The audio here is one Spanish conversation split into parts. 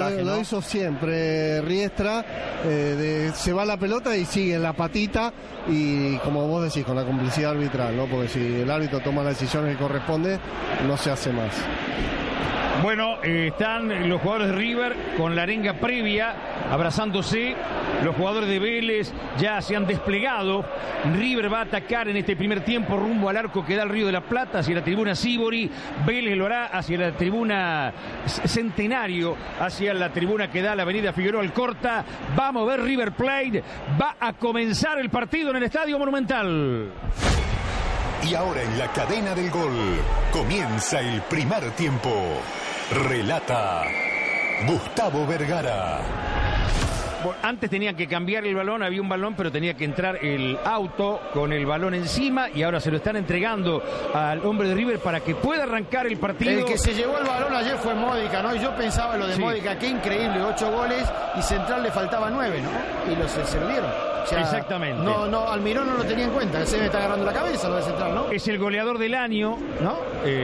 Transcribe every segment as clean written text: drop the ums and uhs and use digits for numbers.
Lo hizo siempre Riestra, se va la pelota y sigue en la patita, y como vos decís, con la complicidad arbitral, ¿no? Porque si el árbitro toma la decisión que corresponde, no se hace más. Bueno, están los jugadores de River con la arenga previa, abrazándose. Los jugadores de Vélez ya se han desplegado. River va a atacar en este primer tiempo rumbo al arco que da el Río de la Plata, hacia la tribuna Sívori. Vélez lo hará hacia la tribuna Centenario, hacia la tribuna que da la avenida Figueroa Alcorta. Vamos a ver River Plate. Va a comenzar el partido en el Estadio Monumental. Y ahora en la cadena del gol comienza el primer tiempo. Relata Gustavo Vergara. Bueno, antes tenían que cambiar el balón, había un balón, pero tenía que entrar el auto con el balón encima, y ahora se lo están entregando al hombre de River para que pueda arrancar el partido. El que se llevó el balón ayer fue Módica, ¿no? Y yo pensaba lo de Módica, qué increíble, 8 goles y Central le faltaba 9, ¿no? Y se lo dieron. O sea, exactamente. No, Almirón no lo tenía en cuenta, se me está agarrando la cabeza lo de Central, ¿no? Es el goleador del año, ¿no?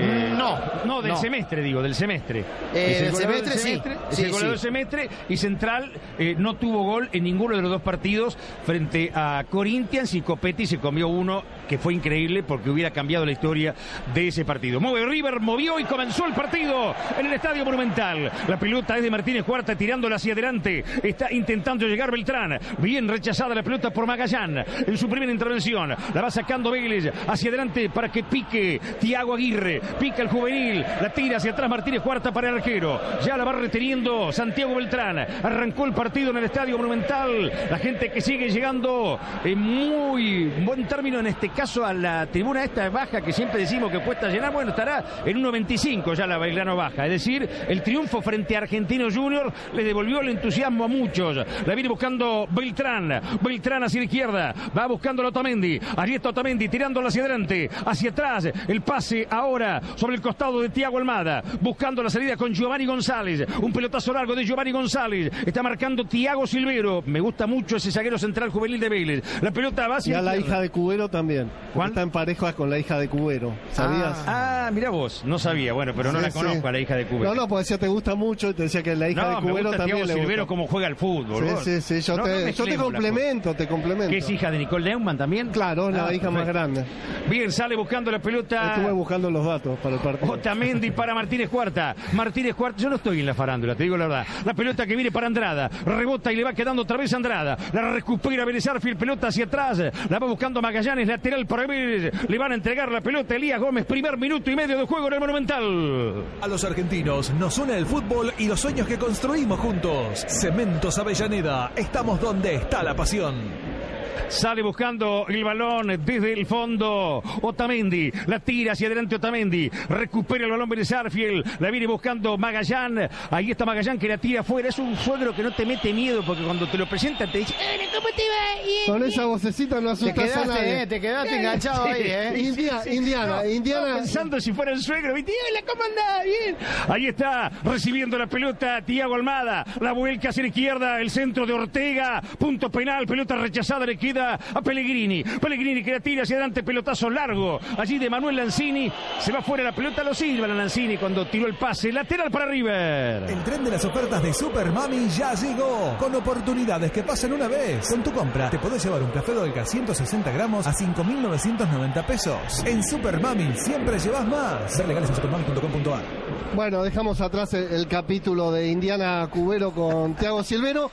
No, del semestre, digo, del semestre. Del semestre, sí. Es el goleador del semestre, y Central no tuvo gol en ninguno de los dos partidos frente a Corinthians, y Copetti se comió uno que fue increíble porque hubiera cambiado la historia de ese partido. Mueve River, movió y comenzó el partido en el Estadio Monumental. La pelota es de Martínez Cuarta, tirándola hacia adelante. Está intentando llegar Beltrán. Bien rechazada la pelota por Magallán en su primera intervención. La va sacando Vélez hacia adelante para que pique Thiago Aguirre. Pica el juvenil. La tira hacia atrás Martínez Cuarta para el arquero. Ya la va reteniendo Santiago Beltrán. Arrancó el partido en el Estadio Monumental. La gente que sigue llegando en muy buen término, en este caso a la tribuna esta baja que siempre decimos que cuesta llenar. Bueno, estará en 1.25 ya la Belgrano baja. Es decir, el triunfo frente a Argentinos Juniors le devolvió el entusiasmo a muchos. La viene buscando Beltrán. Beltrán hacia la izquierda. Va buscando a Otamendi. Allí está Otamendi tirándola hacia adelante. Hacia atrás. El pase ahora sobre el costado de Thiago Almada. Buscando la salida con Giovanni González. Un pelotazo largo de Giovanni González. Está marcando Thiago Silvero. Me gusta mucho ese zaguero central juvenil de Vélez. La pelota va hacia y a la hija de Cubero también. ¿Juan? Está en pareja con la hija de Cubero. ¿Sabías? Mira vos. No sabía. Bueno, pero no la conozco a la hija de Cubero. No, porque decía te gusta mucho y te decía que la hija de Cubero también Thiago le Silvero gusta. Como juega al fútbol. Sí. Yo te complemento. ¿Que es hija de Nicole Neumann también? Claro, es la hija más grande. Bien, sale buscando la pelota. Estuve buscando los datos para el partido. Otamendi para Martínez Cuarta. Martínez Cuarta, yo no estoy en la farándula, te digo la verdad. La pelota que viene para Andrada. Rebota y le va quedando otra vez Andrada. La recupera Vélez Arfield, pelota hacia atrás. La va buscando Magallanes, lateral para Vélez. Le van a entregar la pelota a Elías Gómez. Primer minuto y medio de juego en el Monumental. A los argentinos nos une el fútbol y los sueños que construimos juntos. Cementos Avellaneda. Estamos donde está la pasión. Sale buscando el balón desde el fondo Otamendi, la tira hacia adelante Otamendi, recupera el balón Vélez Arfield, la viene buscando Magallán. Ahí está Magallán que la tira afuera. Es un suegro que no te mete miedo porque cuando te lo presentan te dice ¿cómo te va? Con esa vocecita no asustas a nadie. Te quedaste enganchado ahí, Indiana. Pensando si fuera el suegro, ¿viste? Hola, ¿cómo andás? Bien. Ahí está recibiendo la pelota Thiago Almada, la vuelca hacia la izquierda, el centro de Ortega, punto penal, pelota rechazada, le queda a Pellegrini que la tira hacia adelante, pelotazo largo allí de Manuel Lanzini, se va fuera la pelota, lo silba Lanzini cuando tiró el pase, lateral para River. El tren de las ofertas de Super Mami ya llegó, con oportunidades que pasan una vez. Con tu compra te podés llevar un café Dolca 160 gramos a 5.990 pesos. En Super Mami siempre llevas más. Ver legales en supermami.com.ar. Bueno, dejamos atrás el capítulo de Indiana Cubero con Thiago Silvero.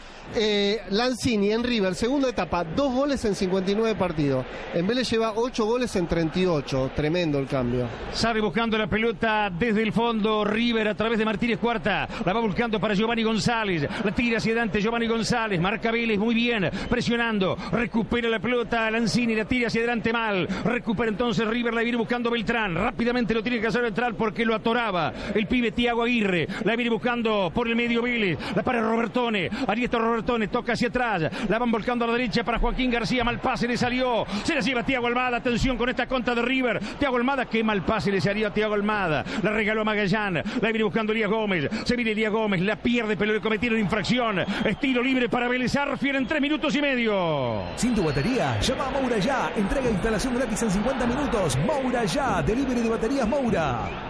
Lanzini en River, segunda etapa, 2 goles en 59 partidos. En Vélez lleva 8 goles en 38. Tremendo el cambio. Sale buscando la pelota desde el fondo River a través de Martínez Cuarta. La va buscando para Giovanni González. La tira hacia adelante Giovanni González. Marca Vélez muy bien, presionando. Recupera la pelota Lanzini, la tira hacia adelante mal. Recupera entonces River, la viene buscando Beltrán. Rápidamente lo tiene que hacer entrar porque lo atoraba el pibe Thiago Aguirre. La viene buscando por el medio Vélez. La para Robertone. Ahí está Robertone, toca hacia atrás. La van volcando a la derecha para Joaquín García. Mal pase le salió. Se la lleva Thiago Almada. Atención con esta contra de River. Thiago Almada, qué mal pase le salió a Thiago Almada. La regaló a Magallán. La viene buscando Elías Gómez. Se viene Elías Gómez. La pierde, pero le cometieron infracción. Estilo libre para Vélez Arfield en 3 minutos y medio. Sin tu batería, llama a Moura ya. Entrega e instalación gratis en 50 minutos. Moura ya. Delivery de baterías Moura.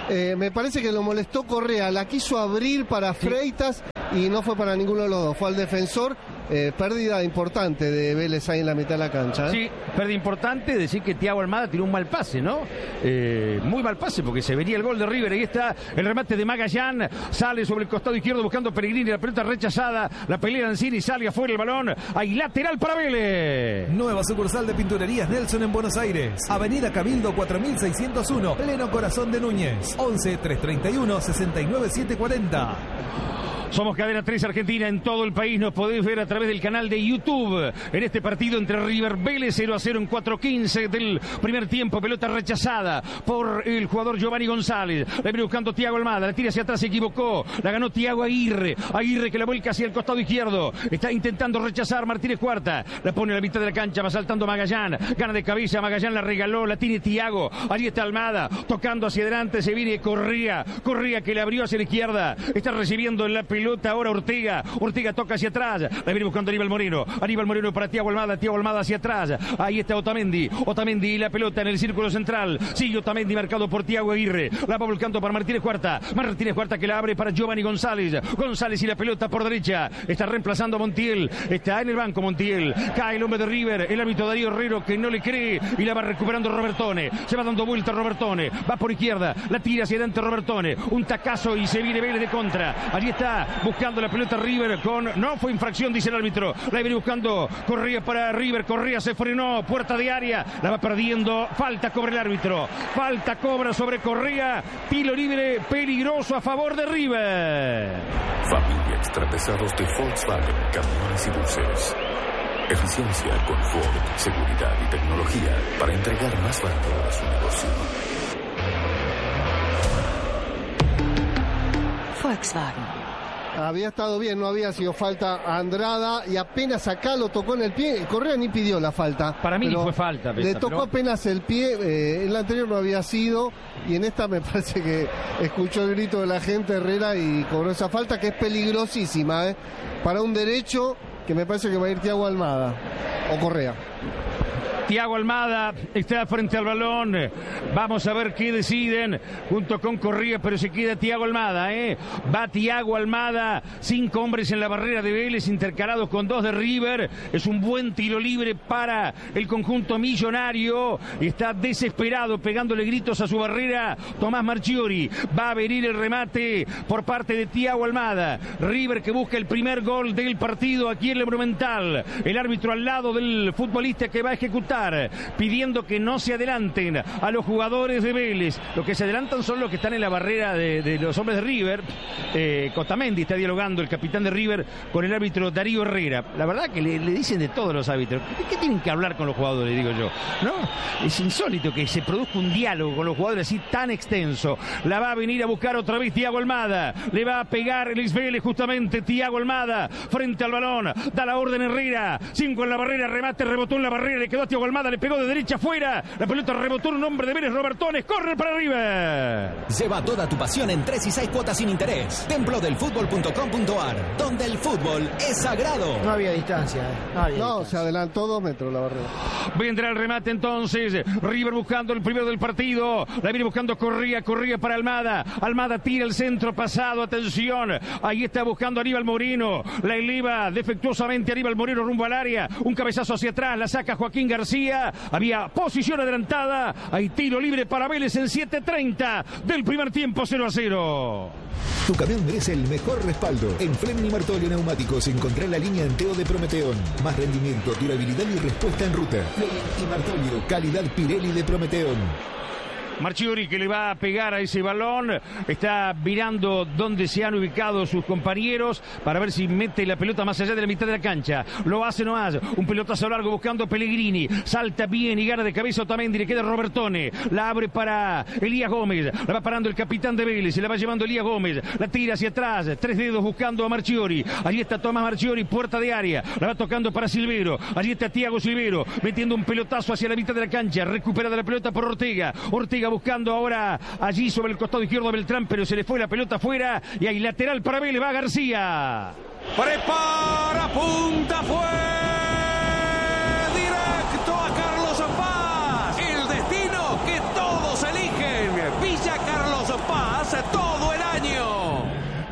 Me parece que lo molestó Correa, la quiso abrir para Freitas y no fue para ninguno de los dos, fue al defensor. Pérdida importante de Vélez ahí en la mitad de la cancha. Sí, pérdida importante, decir que Thiago Almada tiró un mal pase, ¿no? Muy mal pase porque se venía el gol de River. Ahí está el remate de Magallán, sale sobre el costado izquierdo buscando Pellegrini, la pelota rechazada, la pelea Ancini, sale afuera el balón, hay lateral para Vélez. Nueva sucursal de Pinturerías Nelson en Buenos Aires, Avenida Cabildo 4601, pleno corazón de Núñez, 11 331 69 740. Somos Cadena 3 Argentina en todo el país. Nos podéis ver a través del canal de YouTube en este partido entre River Vélez, 0-0 en 4:15 del primer tiempo. Pelota rechazada por el jugador Giovanni González. La viene buscando Thiago Almada. La tira hacia atrás, se equivocó. La ganó Thiago Aguirre. Aguirre que la vuelca hacia el costado izquierdo. Está intentando rechazar Martínez Cuarta. La pone a la mitad de la cancha. Va saltando Magallán. Gana de cabeza. Magallán la regaló. La tiene Thiago. Allí está Almada. Tocando hacia adelante. Se viene Correa. Correa que le abrió hacia la izquierda. Está recibiendo la pelota ahora Ortega. Ortega toca hacia atrás. La viene buscando Aníbal Moreno. Aníbal Moreno para Thiago Almada. Thiago Almada hacia atrás. Ahí está Otamendi. Otamendi y la pelota en el círculo central. Sigue Otamendi marcado por Thiago Aguirre. La va volcando para Martínez Cuarta. Martínez Cuarta que la abre para Giovanni González. González y la pelota por derecha. Está reemplazando a Montiel. Está en el banco Montiel. Cae el hombre de River. El árbitro Darío Herrero que no le cree. Y la va recuperando Robertone. Se va dando vuelta Robertone. Va por izquierda. La tira hacia adelante Robertone. Un tacazo y se viene Vélez de contra. Allí está buscando la pelota River con... No fue infracción, dice el árbitro. La viene buscando Correa para River. Correa se frenó. Puerta de área. La va perdiendo. Falta cobra el árbitro. Falta cobra sobre Correa. Tiro libre peligroso a favor de River. Familia Extrapesados de Volkswagen, camiones y buses. Eficiencia, confort, seguridad y tecnología para entregar más valor a su negocio. Volkswagen. Había estado bien, no había sido falta a Andrada y apenas acá lo tocó en el pie. Correa ni pidió la falta. Para mí fue falta. Le tocó apenas el pie, en la anterior no había sido y en esta me parece que escuchó el grito de la gente Herrera y cobró esa falta que es peligrosísima, para un derecho que me parece que va a ir Thiago Almada o Correa. Thiago Almada está frente al balón. Vamos a ver qué deciden junto con Correa, pero se queda Thiago Almada, Va Thiago Almada, 5 hombres en la barrera de Vélez, intercalados con 2 de River. Es un buen tiro libre para el conjunto millonario. Está desesperado, pegándole gritos a su barrera Tomás Marchiori. Va a venir el remate por parte de Thiago Almada. River que busca el primer gol del partido aquí en el Monumental. El árbitro al lado del futbolista que va a ejecutar, pidiendo que no se adelanten a los jugadores de Vélez. Los que se adelantan son los que están en la barrera de los hombres de River. Otamendi está dialogando, el capitán de River, con el árbitro Darío Herrera. La verdad que le dicen de todos los árbitros. ¿Qué tienen que hablar con los jugadores, digo yo? ¿No? Es insólito que se produzca un diálogo con los jugadores así tan extenso. La va a venir a buscar otra vez Thiago Almada. Le va a pegar el Vélez justamente Thiago Almada frente al balón. Da la orden Herrera. 5 en la barrera, remate, rebotó en la barrera, le quedó a Thiago Almada, le pegó de derecha afuera. La pelota rebotó en un hombre de Vélez, Robertones. Corre para River. Lleva toda tu pasión en 3 y 6 cuotas sin interés. Templodelfutbol.com.ar, donde el fútbol es sagrado. No había distancia. Se adelantó 2 metros la barrera. Vendrá el remate entonces. River buscando el primero del partido. La viene buscando Correa para Almada. Almada tira el centro pasado. Atención. Ahí está buscando Aníbal Moreno. La eleva defectuosamente Aníbal Moreno rumbo al área. Un cabezazo hacia atrás. La saca Joaquín García. Había posición adelantada. Hay tiro libre para Vélez en 7:30 del primer tiempo, 0-0. Tu camión merece el mejor respaldo. En Fleming y Martolio Neumáticos encontrá la línea Enteo de Prometeón. Más rendimiento, durabilidad y respuesta en ruta. Fleming y Martolio, calidad Pirelli de Prometeón. Marchiori que le va a pegar a ese balón. Está mirando dónde se han ubicado sus compañeros para ver si mete la pelota más allá de la mitad de la cancha. Lo hace nomás. Un pelotazo largo buscando Pellegrini. Salta bien y gana de cabeza Otamendi. Le queda Robertone. La abre para Elías Gómez. La va parando el capitán de Vélez. Se la va llevando Elías Gómez. La tira hacia atrás. 3 dedos buscando a Marchiori. Allí está Tomás Marchiori. Puerta de área. La va tocando para Silvero. Allí está Thiago Silvero. Metiendo un pelotazo hacia la mitad de la cancha. Recuperada la pelota por Ortega. Ortega buscando ahora allí sobre el costado izquierdo a Beltrán, pero se le fue la pelota afuera y hay lateral para Vélez, va García. Prepara, punta, fue directo a Carlos Paz. El destino que todos eligen, Villa Carlos Paz.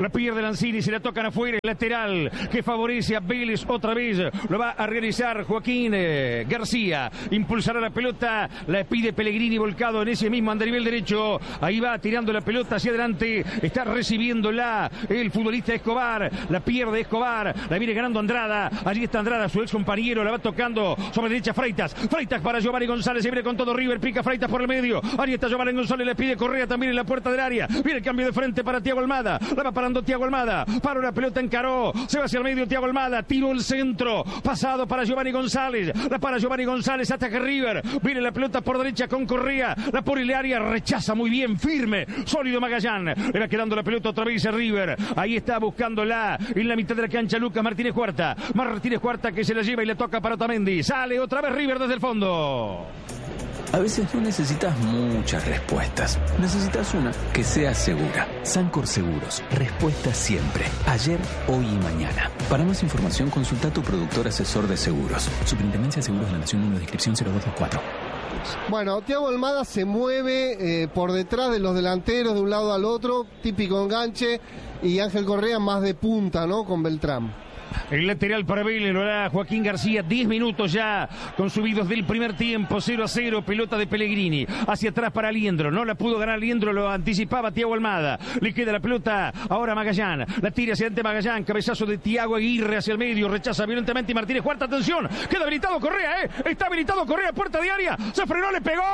La pierde Lanzini, se la tocan afuera, lateral que favorece a Vélez otra vez. Lo va a realizar Joaquín García. Impulsará la pelota, la pide Pellegrini volcado en ese mismo andarivel derecho. Ahí va tirando la pelota hacia adelante. Está recibiéndola el futbolista Escobar. La pierde Escobar, la viene ganando Andrada. Allí está Andrada, su ex compañero, la va tocando sobre derecha Freitas. Freitas para Giovanni González, se viene con todo River, pica Freitas por el medio. Ahí está Giovanni González, le pide Correa también en la puerta del área. Viene el cambio de frente para Thiago Almada. La va parando Thiago Almada. Para una pelota, encaró. Se va hacia el medio Thiago Almada. Tiró el centro. Pasado para Giovanni González. La para Giovanni González. Ataca River. Viene la pelota por derecha con Correa. La pone en el área. Rechaza muy bien. Firme. Sólido Magallán. Le va quedando la pelota otra vez a River. Ahí está buscándola en la mitad de la cancha Lucas Martínez Cuarta. Martínez Cuarta que se la lleva y le toca para Otamendi. Sale otra vez River desde el fondo. A veces no necesitas muchas respuestas. Necesitas una que sea segura. Sancor Seguros. Respuesta siempre. Ayer, hoy y mañana. Para más información, consulta a tu productor asesor de seguros. Superintendencia de Seguros de la Nación, número de inscripción 0224. Bueno, Thiago Almada se mueve por detrás de los delanteros de un lado al otro. Típico enganche. Y Ángel Correa más de punta, ¿no? Con Beltrán. El lateral para Vélez lo hará Joaquín García. 10 minutos ya consumidos del primer tiempo. 0-0, pelota de Pellegrini. Hacia atrás para Liendro. No la pudo ganar Liendro, lo anticipaba Thiago Almada. Le queda la pelota ahora Magallán. La tira hacia adelante Magallán. Cabezazo de Thiago Aguirre hacia el medio. Rechaza violentamente Martínez Cuarta. Atención. Queda habilitado Correa, Está habilitado Correa. Puerta de área. Se frenó, le pegó.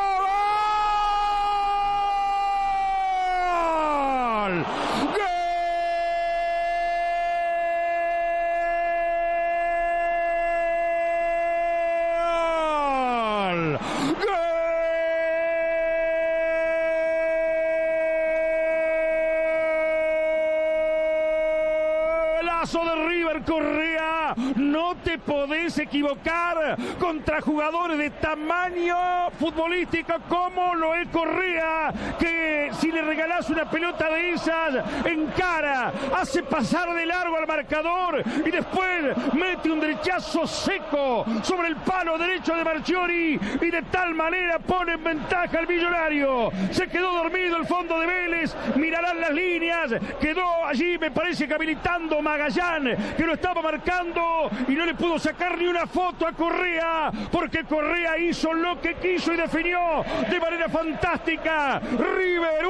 ¡Gol! ¡Gol! De River Correa, no te podés equivocar contra jugadores de tamaño futbolístico como lo es Correa, que si le regalás una pelota de esas, encara, hace pasar de largo al marcador y después mete un derechazo seco sobre el palo derecho de Marchiori y de tal manera pone en ventaja al Millonario. Se quedó dormido el fondo de Vélez, mirarán las líneas, quedó allí, me parece que habilitando Magallán, que lo estaba marcando y no le pudo sacar ni una foto a Correa, porque Correa hizo lo que quiso y definió de manera fantástica. River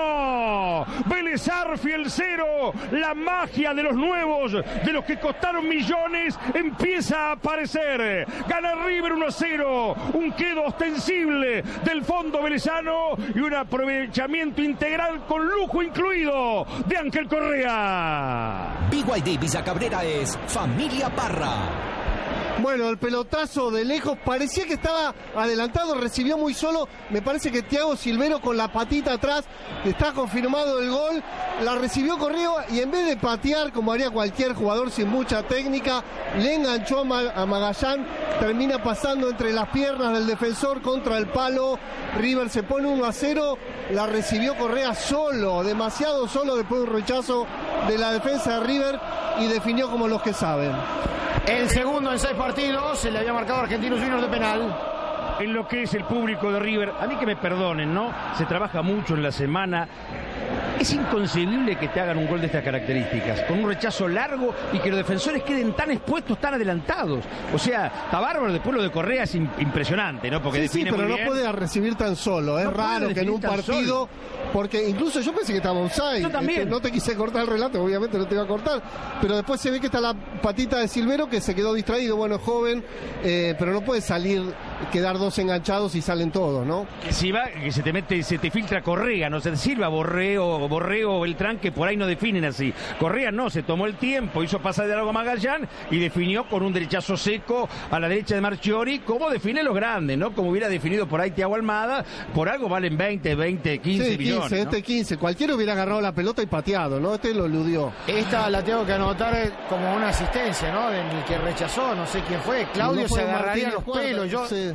1, Vélez Arfield 0. La magia de los nuevos, de los que costaron millones, empieza a aparecer. Gana River 1-0, un quedo ostensible del fondo velezano y un aprovechamiento integral con lujo incluido de Ángel Correa. BYD Villa Cabrera es Familia Parra. Bueno, el pelotazo de lejos parecía que estaba adelantado, recibió muy solo. Me parece que Thiago Silvero con la patita atrás, está confirmado el gol. La recibió Correa y en vez de patear como haría cualquier jugador sin mucha técnica, le enganchó a Magallán. Termina pasando entre las piernas del defensor contra el palo. River se pone 1-0. La recibió Correa solo, demasiado solo después de un rechazo de la defensa de River y definió como los que saben. El segundo en 6 partidos, se le había marcado a Argentinos Juniors de penal. En lo que es el público de River, a mí que me perdonen, ¿no? Se trabaja mucho en la semana. Es inconcebible que te hagan un gol de estas características, con un rechazo largo y que los defensores queden tan expuestos, tan adelantados. O sea, está bárbaro, después lo de Correa es impresionante, ¿no? Porque sí, pero no puede recibir tan solo. Es raro que en un partido, porque incluso yo pensé que estaba offside. Yo también. No te quise cortar el relato, obviamente no te iba a cortar, pero después se ve que está la patita de Silvero que se quedó distraído, bueno, joven, pero no puede salir, quedar dos enganchados y salen todos, ¿no? Si va, que se te filtra Correa, no se sirva Borreo o Beltrán, que por ahí no definen así. Correa no, se tomó el tiempo, hizo pasar de largo a Magallán y definió con un derechazo seco a la derecha de Marchiori, como define los grandes, ¿no? Como hubiera definido por ahí Thiago Almada, por algo valen 20, 15 sí, millones. 15, ¿no? 15, cualquiera hubiera agarrado la pelota y pateado, ¿no? Este lo eludió. Esta la tengo que anotar como una asistencia, ¿no? Del que rechazó, no sé quién fue. Claudio no se fue agarraría Martínez los pelos. Yo sí.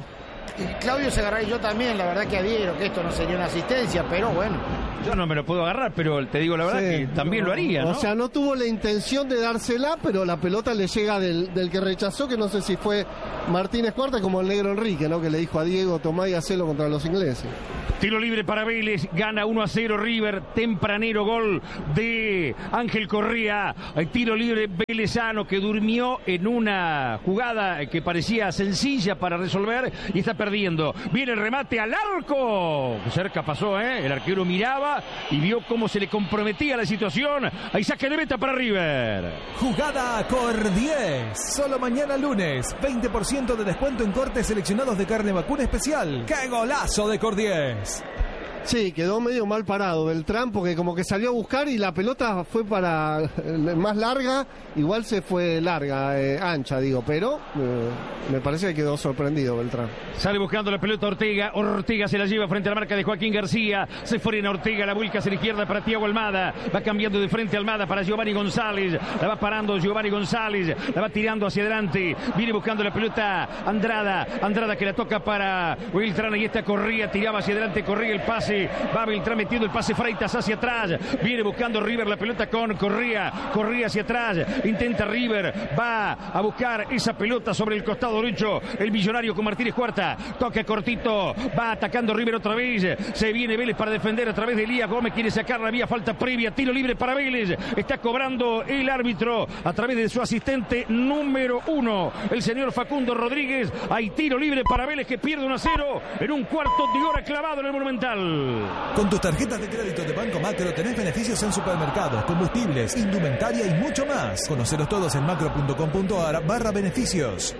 Claudio se agarró, y yo también, la verdad que adhiero que esto no sería una asistencia, pero bueno. Yo no me lo puedo agarrar, pero te digo la verdad que también lo haría, ¿no? O sea, no tuvo la intención de dársela, pero la pelota le llega del que rechazó, que no sé si fue Martínez Cuarta como el negro Enrique, ¿no? Que le dijo a Diego, tomá y hacelo contra los ingleses. Tiro libre para Vélez, gana 1-0 River, tempranero gol de Ángel Correa. El tiro libre velezano que durmió en una jugada que parecía sencilla para resolver y está perdiendo. Viene el remate al arco. Cerca pasó, el arquero miraba y vio cómo se le comprometía la situación. Ahí saque de meta para River. Jugada Cor 10. Solo mañana lunes, 20% de descuento en cortes seleccionados de carne vacuna especial. ¡Qué golazo de Cor 10! Sí, quedó medio mal parado Beltrán porque como que salió a buscar y la pelota fue para más larga, igual se fue larga, ancha digo, pero me parece que quedó sorprendido Beltrán. Sale buscando la pelota Ortega, Ortega se la lleva frente a la marca de Joaquín García, se frena Ortega, la vuelca hacia la izquierda para Thiago Almada, va cambiando de frente Almada para Giovanni González, la va parando Giovanni González, la va tirando hacia adelante, viene buscando la pelota Andrada que la toca para Beltrán, y esta Correa, tiraba hacia adelante, Correa el pase, va Beltrán metiendo el pase Freitas hacia atrás, viene buscando River la pelota con Correa hacia atrás, intenta River, va a buscar esa pelota sobre el costado derecho, el millonario con Martínez Cuarta, toca cortito, va atacando River otra vez, se viene Vélez para defender a través de Elías Gómez, quiere sacar la vía, falta previa, tiro libre para Vélez, está cobrando el árbitro a través de su asistente número 1, el señor Facundo Rodríguez. Hay tiro libre para Vélez que pierde 1-0 en un cuarto de hora clavado en el Monumental. Con tus tarjetas de crédito de Banco Macro tenés beneficios en supermercados, combustibles, indumentaria y mucho más. Conocelos todos en macro.com.ar/beneficios.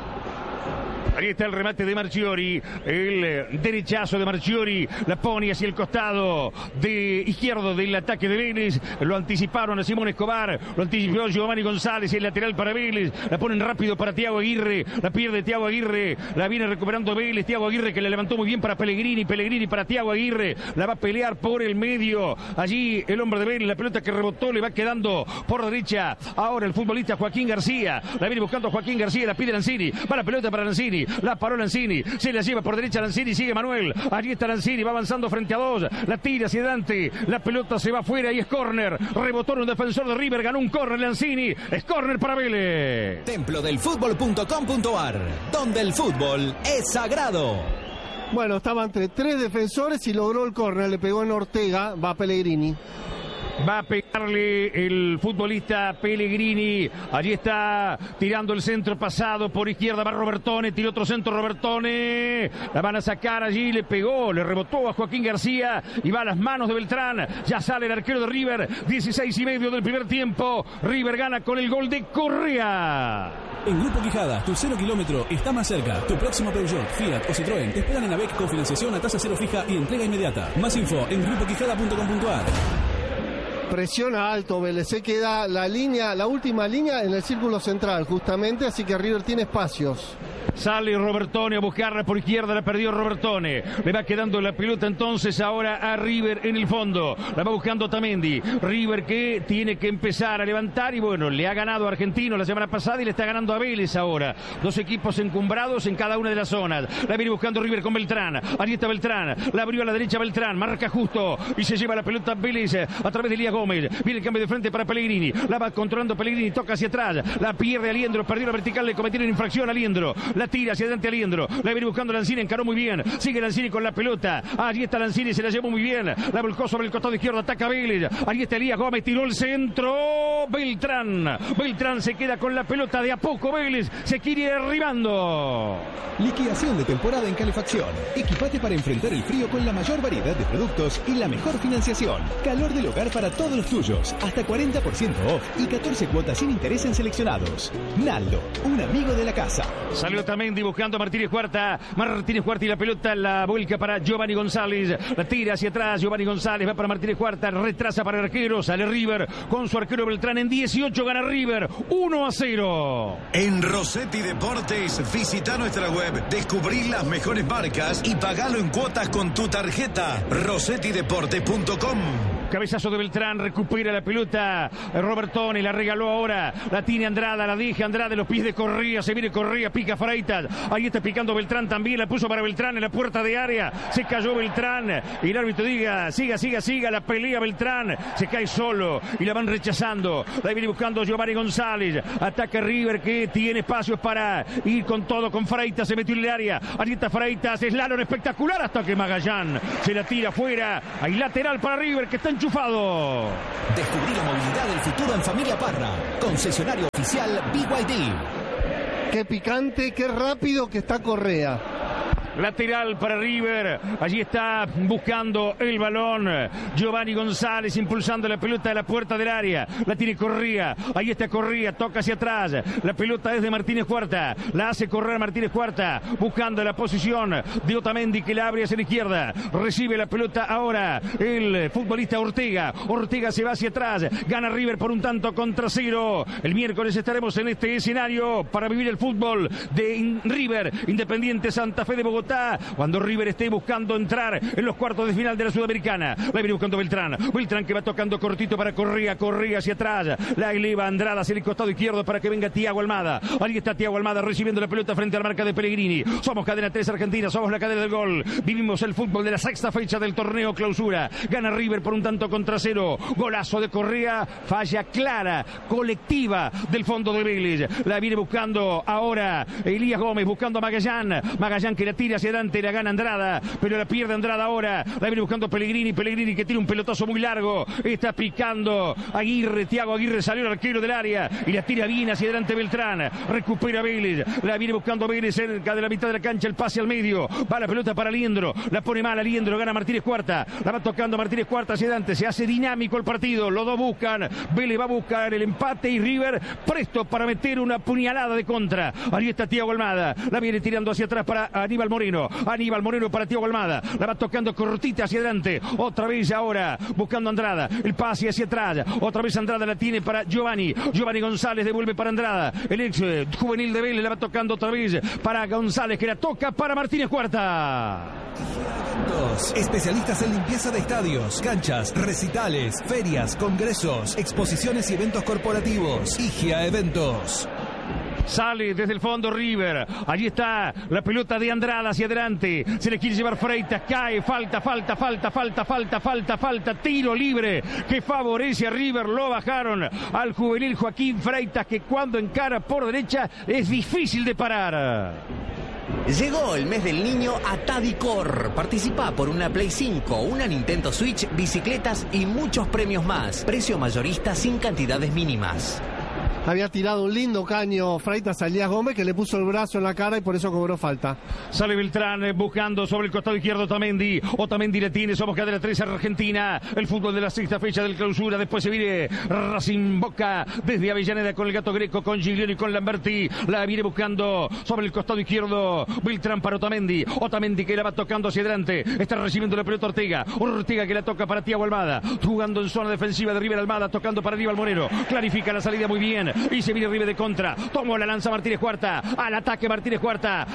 Ahí está el remate de Marchiori, el derechazo de Marchiori, la pone hacia el costado de izquierdo del ataque de Vélez, lo anticiparon a Simón Escobar, lo anticipó Giovanni González, el lateral para Vélez, la ponen rápido para Thiago Aguirre, la pierde Thiago Aguirre, la viene recuperando Vélez, Thiago Aguirre que le levantó muy bien para Pellegrini para Thiago Aguirre, la va a pelear por el medio, allí el hombre de Vélez, la pelota que rebotó le va quedando por derecha, ahora el futbolista Joaquín García, la viene buscando Joaquín García, la pide Lanzini, va la pelota para Lanzini, la paró Lanzini, se la lleva por derecha Lanzini, sigue Manuel, allí está Lanzini, va avanzando frente a dos, la tira hacia adelante, la pelota se va afuera y es córner, rebotó en un defensor de River, ganó un córner Lanzini, es córner para Vélez. Templodelfutbol.com.ar, donde el fútbol es sagrado. Bueno, estaba entre 3 defensores y logró el córner, le pegó en Ortega, va Pellegrini. Va a pegarle el futbolista Pellegrini. Allí está tirando el centro pasado por izquierda. Va Robertone. Tiró otro centro Robertone. La van a sacar allí. Le pegó. Le rebotó a Joaquín García. Y va a las manos de Beltrán. Ya sale el arquero de River. 16:30 del primer tiempo. River gana con el gol de Correa. En Grupo Quijada, tu 0 kilómetro está más cerca. Tu próximo Peugeot, Fiat o Citroën te esperan en AVEC con financiación a tasa cero fija y entrega inmediata. Más info en grupoquijada.com.ar. Presiona alto Vélez, se queda la última línea en el círculo central justamente, así que River tiene espacios. Sale Robertone a buscarla por izquierda, la perdió Robertone. Le va quedando la pelota entonces ahora a River en el fondo. La va buscando Tamendi. River que tiene que empezar a levantar y bueno, le ha ganado a Argentino la semana pasada y le está ganando a Vélez ahora. Dos equipos encumbrados en cada una de las zonas. La viene buscando River con Beltrán. Allí está Beltrán. La abrió a la derecha Beltrán. Marca justo y se lleva la pelota Vélez a través de Elías Gómez. Viene el cambio de frente para Pellegrini. La va controlando Pellegrini. Toca hacia atrás. La pierde Aliendro. Perdió la vertical. Le cometieron infracción a Aliendro. La tira hacia adelante Aliendro, la viene buscando Lanzini, encaró muy bien, sigue Lanzini con la pelota, allí está Lanzini, se la llevó muy bien, la volcó sobre el costado izquierdo, ataca Vélez, allí está Elías Gómez, tiró el centro, Beltrán se queda con la pelota de a poco, Vélez se quiere arribando. Liquidación de temporada en calefacción. Equipate para enfrentar el frío con la mayor variedad de productos y la mejor financiación. Calor del hogar para todos los tuyos, hasta 40% off y 14 cuotas sin interés en seleccionados. Naldo, un amigo de la casa. Salió Tamendi buscando a Martínez Cuarta y la pelota la vuelca para Giovanni González, la tira hacia atrás, Giovanni González va para Martínez Cuarta, retrasa para el arquero, sale River con su arquero Beltrán, en 18 gana River 1-0. En Rossetti Deportes visita nuestra web, descubrí las mejores marcas y pagalo en cuotas con tu tarjeta rossettideportes.com. Cabezazo de Beltrán, recupera la pelota Robertoni, la regaló ahora, la tiene Andrada, la deja Andrada, los pies de Correa, se viene Correa, pica Freitas, ahí está picando Beltrán también, la puso para Beltrán en la puerta de área, se cayó Beltrán, y el árbitro diga, siga, la pelea Beltrán, se cae solo, y la van rechazando, la viene buscando Giovanni González, ataca River que tiene espacios para ir con todo, con Freitas, se metió en el área, ahí está Freitas, slalom espectacular hasta que Magallán se la tira afuera, hay lateral para River que está enchufado. Descubrí la movilidad del futuro en Familia Parra, concesionario oficial BYD. Qué picante, qué rápido que está Correa. Lateral para River, allí está buscando el balón Giovanni González, impulsando la pelota de la puerta del área, la tiene Correa, ahí está Correa, toca hacia atrás, la pelota es de Martínez Cuarta, la hace correr Martínez Cuarta, buscando la posición de Otamendi que la abre hacia la izquierda, recibe la pelota ahora el futbolista Ortega se va hacia atrás, gana River por 1-0. El miércoles estaremos en este escenario para vivir el fútbol de River Independiente Santa Fe de Bogotá, cuando River esté buscando entrar en los cuartos de final de la Sudamericana. La viene buscando Beltrán que va tocando cortito para Correa hacia atrás, la eleva Andrada hacia el costado izquierdo para que venga Thiago Almada. Ahí está Thiago Almada recibiendo la pelota frente a la marca de Pellegrini. Somos Cadena 3 Argentina, somos la cadena del gol, vivimos el fútbol de la sexta fecha del torneo Clausura. Gana River por 1-0, golazo de Correa, falla clara, colectiva del fondo de Vélez. La viene buscando ahora Elías Gómez, buscando a Magallán que la tira hacia adelante, la gana Andrada, pero la pierde Andrada ahora, la viene buscando Pellegrini que tiene un pelotazo muy largo, está picando Thiago Aguirre salió el arquero del área y la tira bien hacia adelante Beltrán, recupera Vélez, la viene buscando Vélez cerca de la mitad de la cancha, el pase al medio, va la pelota para Liendro, la pone mal a Liendro, gana Martínez Cuarta, la va tocando Martínez Cuarta hacia adelante, se hace dinámico el partido, los dos buscan, Vélez va a buscar el empate y River presto para meter una puñalada de contra. Ahí está Thiago Almada, la viene tirando hacia atrás para Aníbal Moreno para Thiago Almada, la va tocando cortita hacia adelante, otra vez ahora buscando Andrada, el pase hacia atrás, otra vez Andrada la tiene para Giovanni González, devuelve para Andrada, el ex juvenil de Vélez, la va tocando otra vez para González que la toca para Martínez Cuarta. Especialistas en limpieza de estadios, canchas, recitales, ferias, congresos, exposiciones y eventos corporativos. Higia Eventos. Sale desde el fondo River, allí está la pelota de Andrada hacia adelante, se le quiere llevar Freitas, cae, falta, tiro libre que favorece a River, lo bajaron al juvenil Joaquín Freitas que cuando encara por derecha es difícil de parar. Llegó el mes del niño a Tadicor. Participa por una Play 5, una Nintendo Switch, bicicletas y muchos premios más. Precio mayorista sin cantidades mínimas. Había tirado un lindo caño Freitas a Elías Gómez que le puso el brazo en la cara y por eso cobró falta. Sale Beltrán buscando sobre el costado izquierdo Otamendi le tiene, somos Cadena 3 Argentina, el fútbol de la sexta fecha del Clausura, después se viene Racing Boca desde Avellaneda con el Gato Greco, con Gigliano y con Lamberti, la viene buscando sobre el costado izquierdo Beltrán para Otamendi que la va tocando hacia adelante, está recibiendo la pelota Ortega que la toca para Thiago Almada, jugando en zona defensiva de River Almada, tocando para Aníbal Moreno, clarifica la salida muy bien, y se viene River de contra, tomó la lanza Martínez Cuarta, al ataque Martínez Cuarta,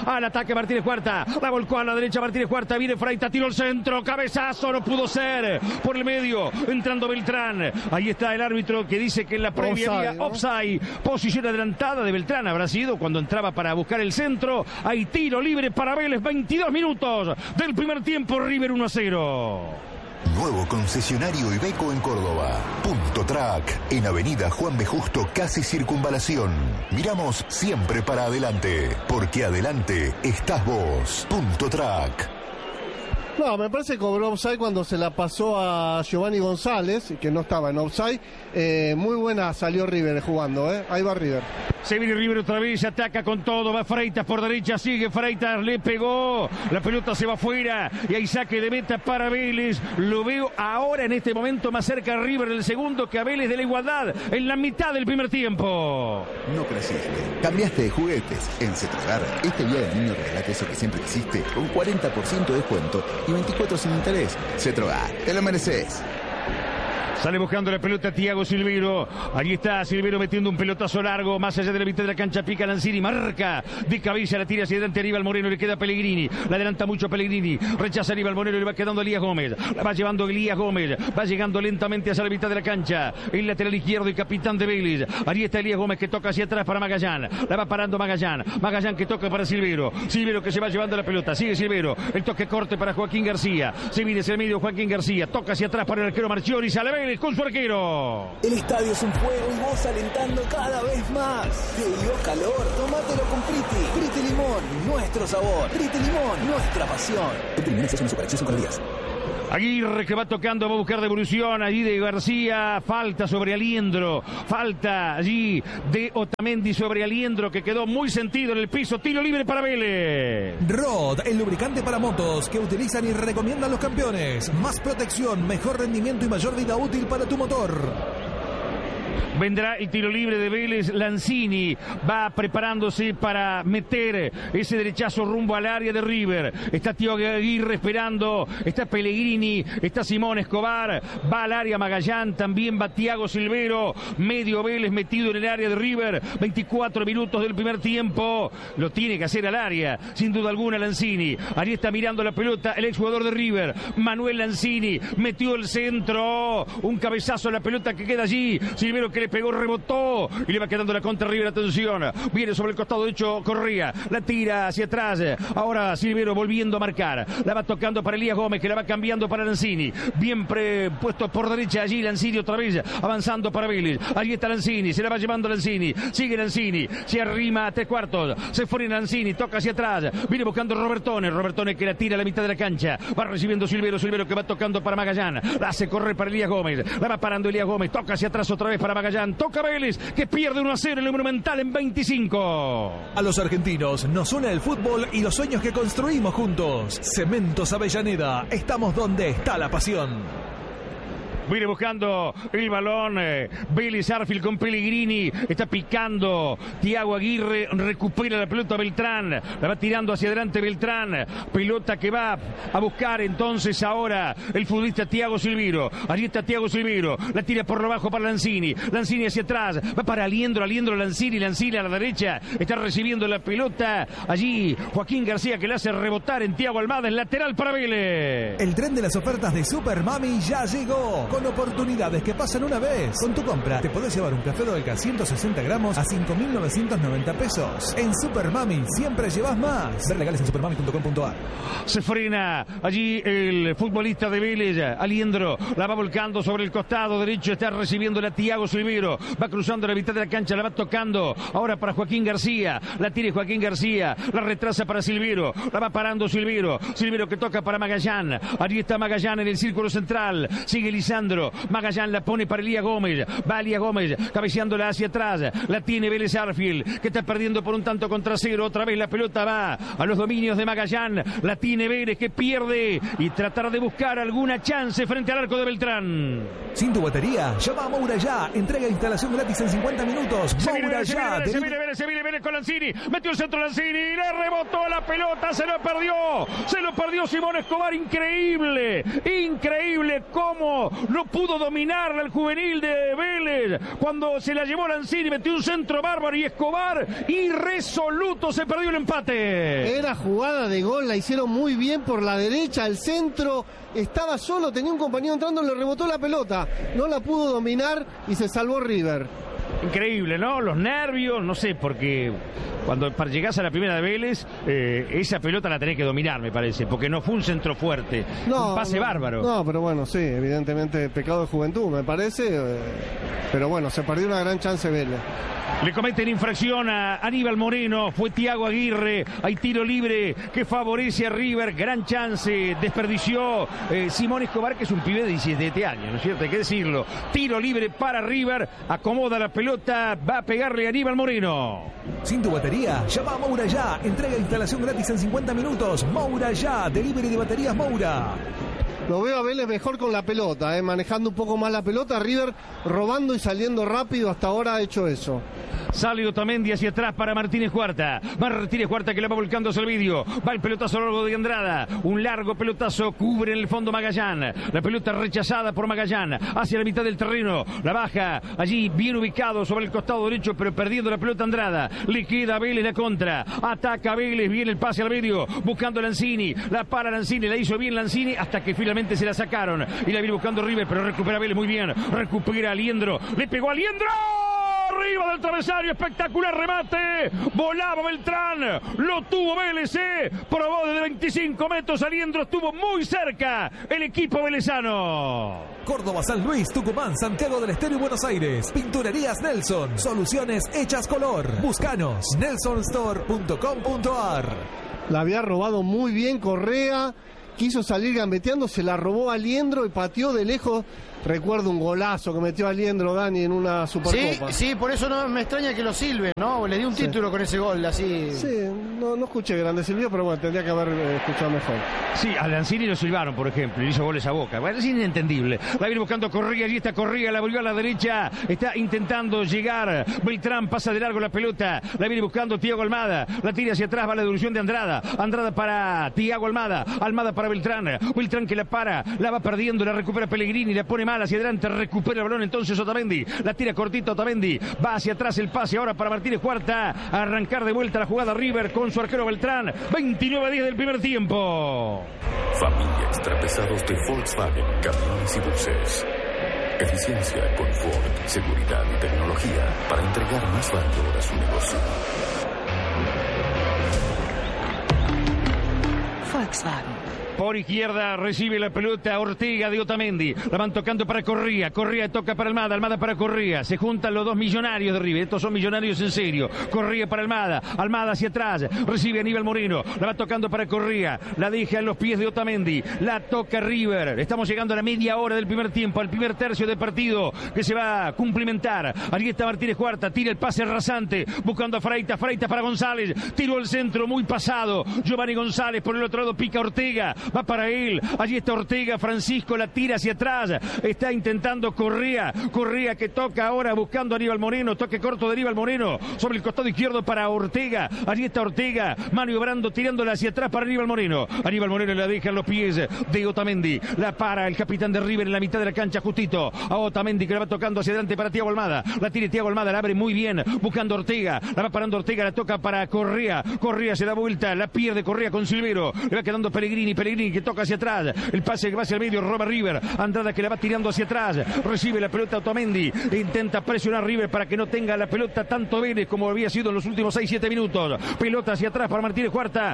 la volcó a la derecha Martínez Cuarta, viene Freitas, tiro al centro, cabezazo, no pudo ser, por el medio, entrando Beltrán, ahí está el árbitro que dice que en la previa había offside, posición adelantada de Beltrán, habrá sido cuando entraba para buscar el centro, hay tiro libre para Vélez, 22 minutos del primer tiempo, River 1-0. Nuevo concesionario Iveco en Córdoba. Punto Track, en Avenida Juan B. Justo, casi Circunvalación. Miramos siempre para adelante, porque adelante estás vos. Punto Track. No, me parece que cobró offside cuando se la pasó a Giovanni González, que no estaba en offside. Muy buena salió River jugando, ahí va River. Se viene River otra vez, ataca con todo, va Freitas por derecha, sigue Freitas, le pegó, la pelota se va afuera y hay saque de meta para Vélez. Lo veo ahora en este momento más cerca a River del segundo que a Vélez de la igualdad en la mitad del primer tiempo. No creciste, cambiaste de juguetes. En Cetrogar, este día del niño regalate eso que siempre quisiste con 40% de descuento y 24 sin interés. Cetrogar, te lo mereces. Sale buscando la pelota Thiago Silveiro. Allí está Silveiro metiendo un pelotazo largo. Más allá de la mitad de la cancha pica Lanzini. Marca de cabeza, la tira hacia adelante Aníbal Moreno. Le queda Pellegrini. La adelanta mucho Pellegrini. Rechaza Aníbal Moreno. Le va quedando Elías Gómez. La va llevando Elías Gómez. Va llegando lentamente hacia la mitad de la cancha. El lateral izquierdo y capitán de Vélez. Allí está Elías Gómez que toca hacia atrás para Magallán. La va parando Magallán. Magallán que toca para Silveiro. Silveiro que se va llevando la pelota. Sigue Silveiro. El toque corte para Joaquín García. Se viene hacia el medio Joaquín García. Toca hacia atrás para el arquero Marchiori. Sale Vélez con su arquero. El estadio es un fuego y vos alentando cada vez más. Te dio calor, tomátelo con Priti. Priti Limón, nuestro sabor. Priti Limón, nuestra pasión. Priti Limón es una superacción con días. Aguirre que va tocando, va a buscar devolución allí de García, falta sobre Aliendro, falta allí de Otamendi sobre Aliendro que quedó muy sentido en el piso, tiro libre para Vélez. Rod, el lubricante para motos que utilizan y recomiendan los campeones. Más protección, mejor rendimiento y mayor vida útil para tu motor. Vendrá el tiro libre de Vélez. Lanzini va preparándose para meter ese derechazo rumbo al área de River. Está Thiago Aguirre esperando. Está Pellegrini. Está Simón Escobar. Va al área Magallán. También va Thiago Silveiro. Medio Vélez metido en el área de River. 24 minutos del primer tiempo. Lo tiene que hacer al área. Sin duda alguna Lanzini. Ahí está mirando la pelota el exjugador de River. Manuel Lanzini. Metió el centro. Un cabezazo a la pelota que queda allí. Silveiro que le pegó, rebotó y le va quedando la contra River. Atención, viene sobre el costado derecho Correa, la tira hacia atrás. Ahora Silveiro volviendo a marcar, la va tocando para Elías Gómez que la va cambiando para Lanzini. Bien puesto por derecha allí Lanzini otra vez avanzando para Vélez. Allí está Lanzini, se la va llevando Lanzini. Sigue Lanzini, se arrima a 3/4. Se fue Lanzini, toca hacia atrás. Viene buscando Robertone que la tira a la mitad de la cancha. Va recibiendo Silveiro que va tocando para Magallán. La hace correr para Elías Gómez. La va parando Elías Gómez, toca hacia atrás otra vez para Magallán. Toca Vélez, que pierde 1-0 en el Monumental en 25. A los argentinos nos une el fútbol y los sueños que construimos juntos. Cementos Avellaneda, estamos donde está la pasión. Viene buscando el balón Vélez Arfield con Pellegrini. Está picando Thiago Aguirre. Recupera la pelota Beltrán. La va tirando hacia adelante Beltrán. Pelota que va a buscar entonces ahora el futbolista Thiago Silveiro. Allí está Thiago Silveiro. La tira por lo bajo para Lanzini. Lanzini hacia atrás. Va para Aliendro Lanzini. Lanzini a la derecha. Está recibiendo la pelota. Allí Joaquín García que le hace rebotar en Thiago Almada. En lateral para Vélez. El tren de las ofertas de Super Mami ya llegó. Con oportunidades que pasan una vez. Con tu compra te podés llevar un café Dolca 160 gramos a 5.990 pesos. En Super Mami siempre llevas más. Ver legales en supermami.com.ar. Se frena allí el futbolista de Vélez, Aliendro. La va volcando sobre el costado derecho. Está recibiendo la Thiago Silveiro. Va cruzando la mitad de la cancha. La va tocando ahora para Joaquín García. La tira Joaquín García. La retrasa para Silveiro. La va parando Silveiro. Silveiro que toca para Magallán. Allí está Magallán en el círculo central. Sigue Lisandro. Magallán la pone para Elías Gómez. Va Elías Gómez cabeceándola hacia atrás. La tiene Vélez Arfield que está perdiendo por un tanto contra cero. Otra vez la pelota va a los dominios de Magallán. La tiene Vélez que pierde y tratar de buscar alguna chance frente al arco de Beltrán. Sin tu batería, llama a Moura ya. Entrega e instalación gratis en 50 minutos. Moura ya. Se viene Vélez con Lanzini. Metió el centro Lanzini. Le rebotó la pelota. Se lo perdió Simón Escobar. Increíble cómo no pudo dominarla el juvenil de Vélez. Cuando se la llevó Lanzini, metió un centro bárbaro y Escobar, irresoluto, se perdió el empate. Era jugada de gol, la hicieron muy bien por la derecha, el centro estaba solo, tenía un compañero entrando, le rebotó la pelota, no la pudo dominar y se salvó River. Increíble, ¿no? Los nervios, no sé, porque cuando llegás a la primera de Vélez, esa pelota la tenés que dominar, me parece, porque no fue un centro fuerte, un pase bárbaro. No, pero bueno, sí, evidentemente pecado de juventud, me parece, pero bueno, se perdió una gran chance Vélez. Le cometen infracción a Aníbal Moreno, fue Thiago Aguirre, hay tiro libre que favorece a River, gran chance, desperdició Simón Escobar, que es un pibe de 17 años, ¿no es cierto? Hay que decirlo. Tiro libre para River, acomoda la pelota, va a pegarle a Aníbal Moreno. Sin tu batería, llama a Moura ya, entrega e instalación gratis en 50 minutos. Moura ya, delivery de baterías Moura. Lo veo a Vélez mejor con la pelota, manejando un poco más la pelota. River robando y saliendo rápido, hasta ahora ha hecho eso. Sale Otamendi hacia atrás para Martínez Cuarta. Martínez Cuarta que la va volcando hacia el vídeo. Va el pelotazo largo de Andrada. Un largo pelotazo cubre en el fondo Magallán. La pelota rechazada por Magallán hacia la mitad del terreno. La baja allí bien ubicado sobre el costado derecho, pero perdiendo la pelota Andrada. Le queda a Vélez la contra. Ataca Vélez. Viene el pase al medio. Buscando a Lanzini. La para Lanzini. La hizo bien Lanzini hasta que finalmente se la sacaron. Y la viene buscando River, pero recupera Vélez muy bien. Recupera a Liendro. Le pegó a Liendro. Arriba del travesaño, espectacular remate. Volaba Beltrán. Lo tuvo Vélez. Probó desde 25 metros. Aliendro estuvo muy cerca. El equipo velezano. Córdoba, San Luis, Tucumán, Santiago del Estero y Buenos Aires. Pinturerías Nelson. Soluciones hechas color. Búscanos. nelsonstore.com.ar. La había robado muy bien Correa. Quiso salir gambeteando, se la robó a Liendro y pateó de lejos. Recuerdo un golazo que metió a Liendro, Dani, en una Supercopa. Sí, por eso no me extraña que lo silben, ¿no? Le dio un título con ese gol, así. Sí, no escuché grande silbido, pero bueno, tendría que haber escuchado mejor. Sí, a Lanzini lo silbaron, por ejemplo, y hizo goles a Boca. Bueno, es inentendible. La viene buscando Correa, allí está Correa, la volvió a la derecha, está intentando llegar. Beltrán pasa de largo la pelota, la viene buscando Thiago Almada, la tira hacia atrás, va la devolución de Andrada. Andrada para Thiago Almada, Almada para Beltrán. Beltrán que la para, la va perdiendo, la recupera Pellegrini, la pone mal hacia adelante, recupera el balón entonces Otamendi, la tira cortito Otamendi, va hacia atrás el pase ahora para Martínez Cuarta, a arrancar de vuelta la jugada River con su arquero Beltrán. 29-10 del primer tiempo. Familia extrapesados de Volkswagen, camiones y buses. Eficiencia, confort, seguridad y tecnología para entregar más valor a su negocio. Volkswagen. Por izquierda recibe la pelota Ortega de Otamendi. La van tocando para Correa. Correa toca para Almada. Almada para Correa. Se juntan los dos millonarios de River. Estos son millonarios en serio. Correa para Almada. Almada hacia atrás. Recibe Aníbal Moreno. La va tocando para Correa. La deja en los pies de Otamendi. La toca River. Estamos llegando a la media hora del primer tiempo. Al primer tercio del partido que se va a cumplimentar. Allí está Martínez Cuarta. Tira el pase rasante. Buscando a Freitas. Freitas para González. Tiró el centro muy pasado. Giovanni González por el otro lado pica Ortega. Va para él, allí está Ortega, Francisco la tira hacia atrás, está intentando Correa que toca ahora buscando a Aníbal Moreno, toque corto de Aníbal Moreno, sobre el costado izquierdo para Ortega, allí está Ortega, maniobrando, tirándola hacia atrás para Aníbal Moreno la deja en los pies de Otamendi, la para el capitán de River en la mitad de la cancha justito, a Otamendi que la va tocando hacia adelante para Thiago Almada, la tira Thiago Almada, la abre muy bien, buscando Ortega, la va parando Ortega, la toca para Correa se da vuelta, la pierde Correa con Silvero, le va quedando Pellegrini que toca hacia atrás, el pase que va hacia el medio, roba River, Andrada que la va tirando hacia atrás, recibe la pelota Otamendi, intenta presionar River para que no tenga la pelota tanto Vélez como había sido en los últimos 6-7 minutos, pelota hacia atrás para Martínez Cuarta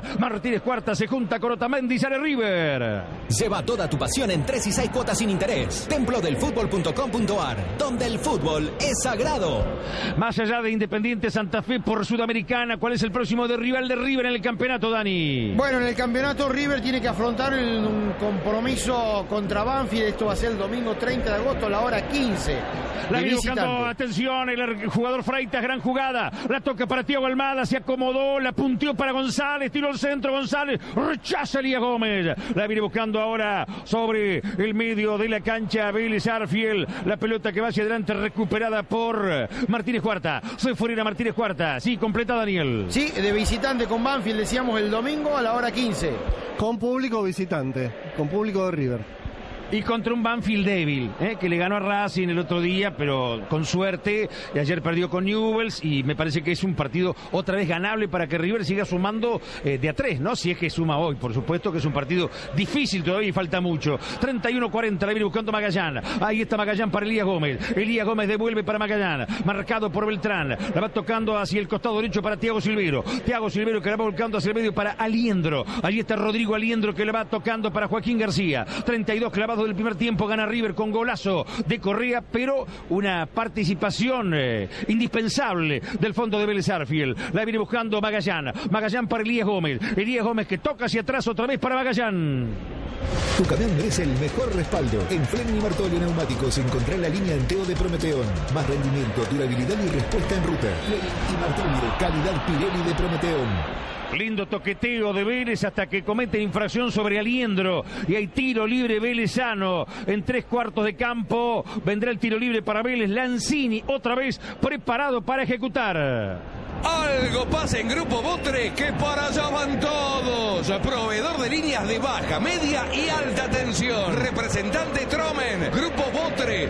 se junta con Otamendi y sale River. Lleva toda tu pasión en 3 y 6 cuotas sin interés. Templodelfutbol.com.ar, donde el fútbol es sagrado. Más allá de Independiente Santa Fe por Sudamericana, ¿cuál es el próximo rival de River en el campeonato, Dani? Bueno, en el campeonato River tiene que afrontar un compromiso contra Banfield. Esto va a ser el domingo 30 de agosto a la hora 15. La viene buscando, atención, el jugador Freitas, gran jugada. La toca para Thiago Almada, se acomodó, la punteó para González, tiró el centro González, rechaza Elías Gómez. La viene buscando ahora sobre el medio de la cancha Vélez Arfield. La pelota que va hacia adelante recuperada por Martínez Cuarta. Se fuera Martínez Cuarta. Sí, completa Daniel. Sí, de visitante con Banfield, decíamos el domingo a la hora 15. Con público visitante, con público de River. Y contra un Banfield débil, que le ganó a Racing el otro día, pero con suerte. Y ayer perdió con Newell's y me parece que es un partido otra vez ganable para que River siga sumando de a 3, ¿no? Si es que suma hoy, por supuesto que es un partido difícil todavía y falta mucho. 31-40, la viene buscando Magallán. Ahí está Magallán para Elías Gómez. Elías Gómez devuelve para Magallán, marcado por Beltrán. La va tocando hacia el costado derecho para Thiago Silvero. Thiago Silvero que la va volcando hacia el medio para Aliendro. Allí está Rodrigo Aliendro que la va tocando para Joaquín García. 32 clavados del primer tiempo, gana River con golazo de Correa, pero una participación indispensable del fondo de Vélez Arfield. La viene buscando Magallán para Elías Gómez que toca hacia atrás otra vez para Magallán. Tu camión merece el mejor respaldo. En Fleming Martolio Neumáticos encontrá la línea Anteo de Prometeón. Más rendimiento, durabilidad y respuesta en ruta. Fleming y Martolio, calidad Pirelli de Prometeón. Lindo toqueteo de Vélez hasta que cometen infracción sobre Aliendro. Y hay tiro libre velezano en 3/4 de campo. Vendrá el tiro libre para Vélez. Lanzini otra vez preparado para ejecutar. Algo pasa en Grupo Botre, que para allá van todos. Proveedor de líneas de baja, media y alta tensión. Representante Tromen. Grupo Botre,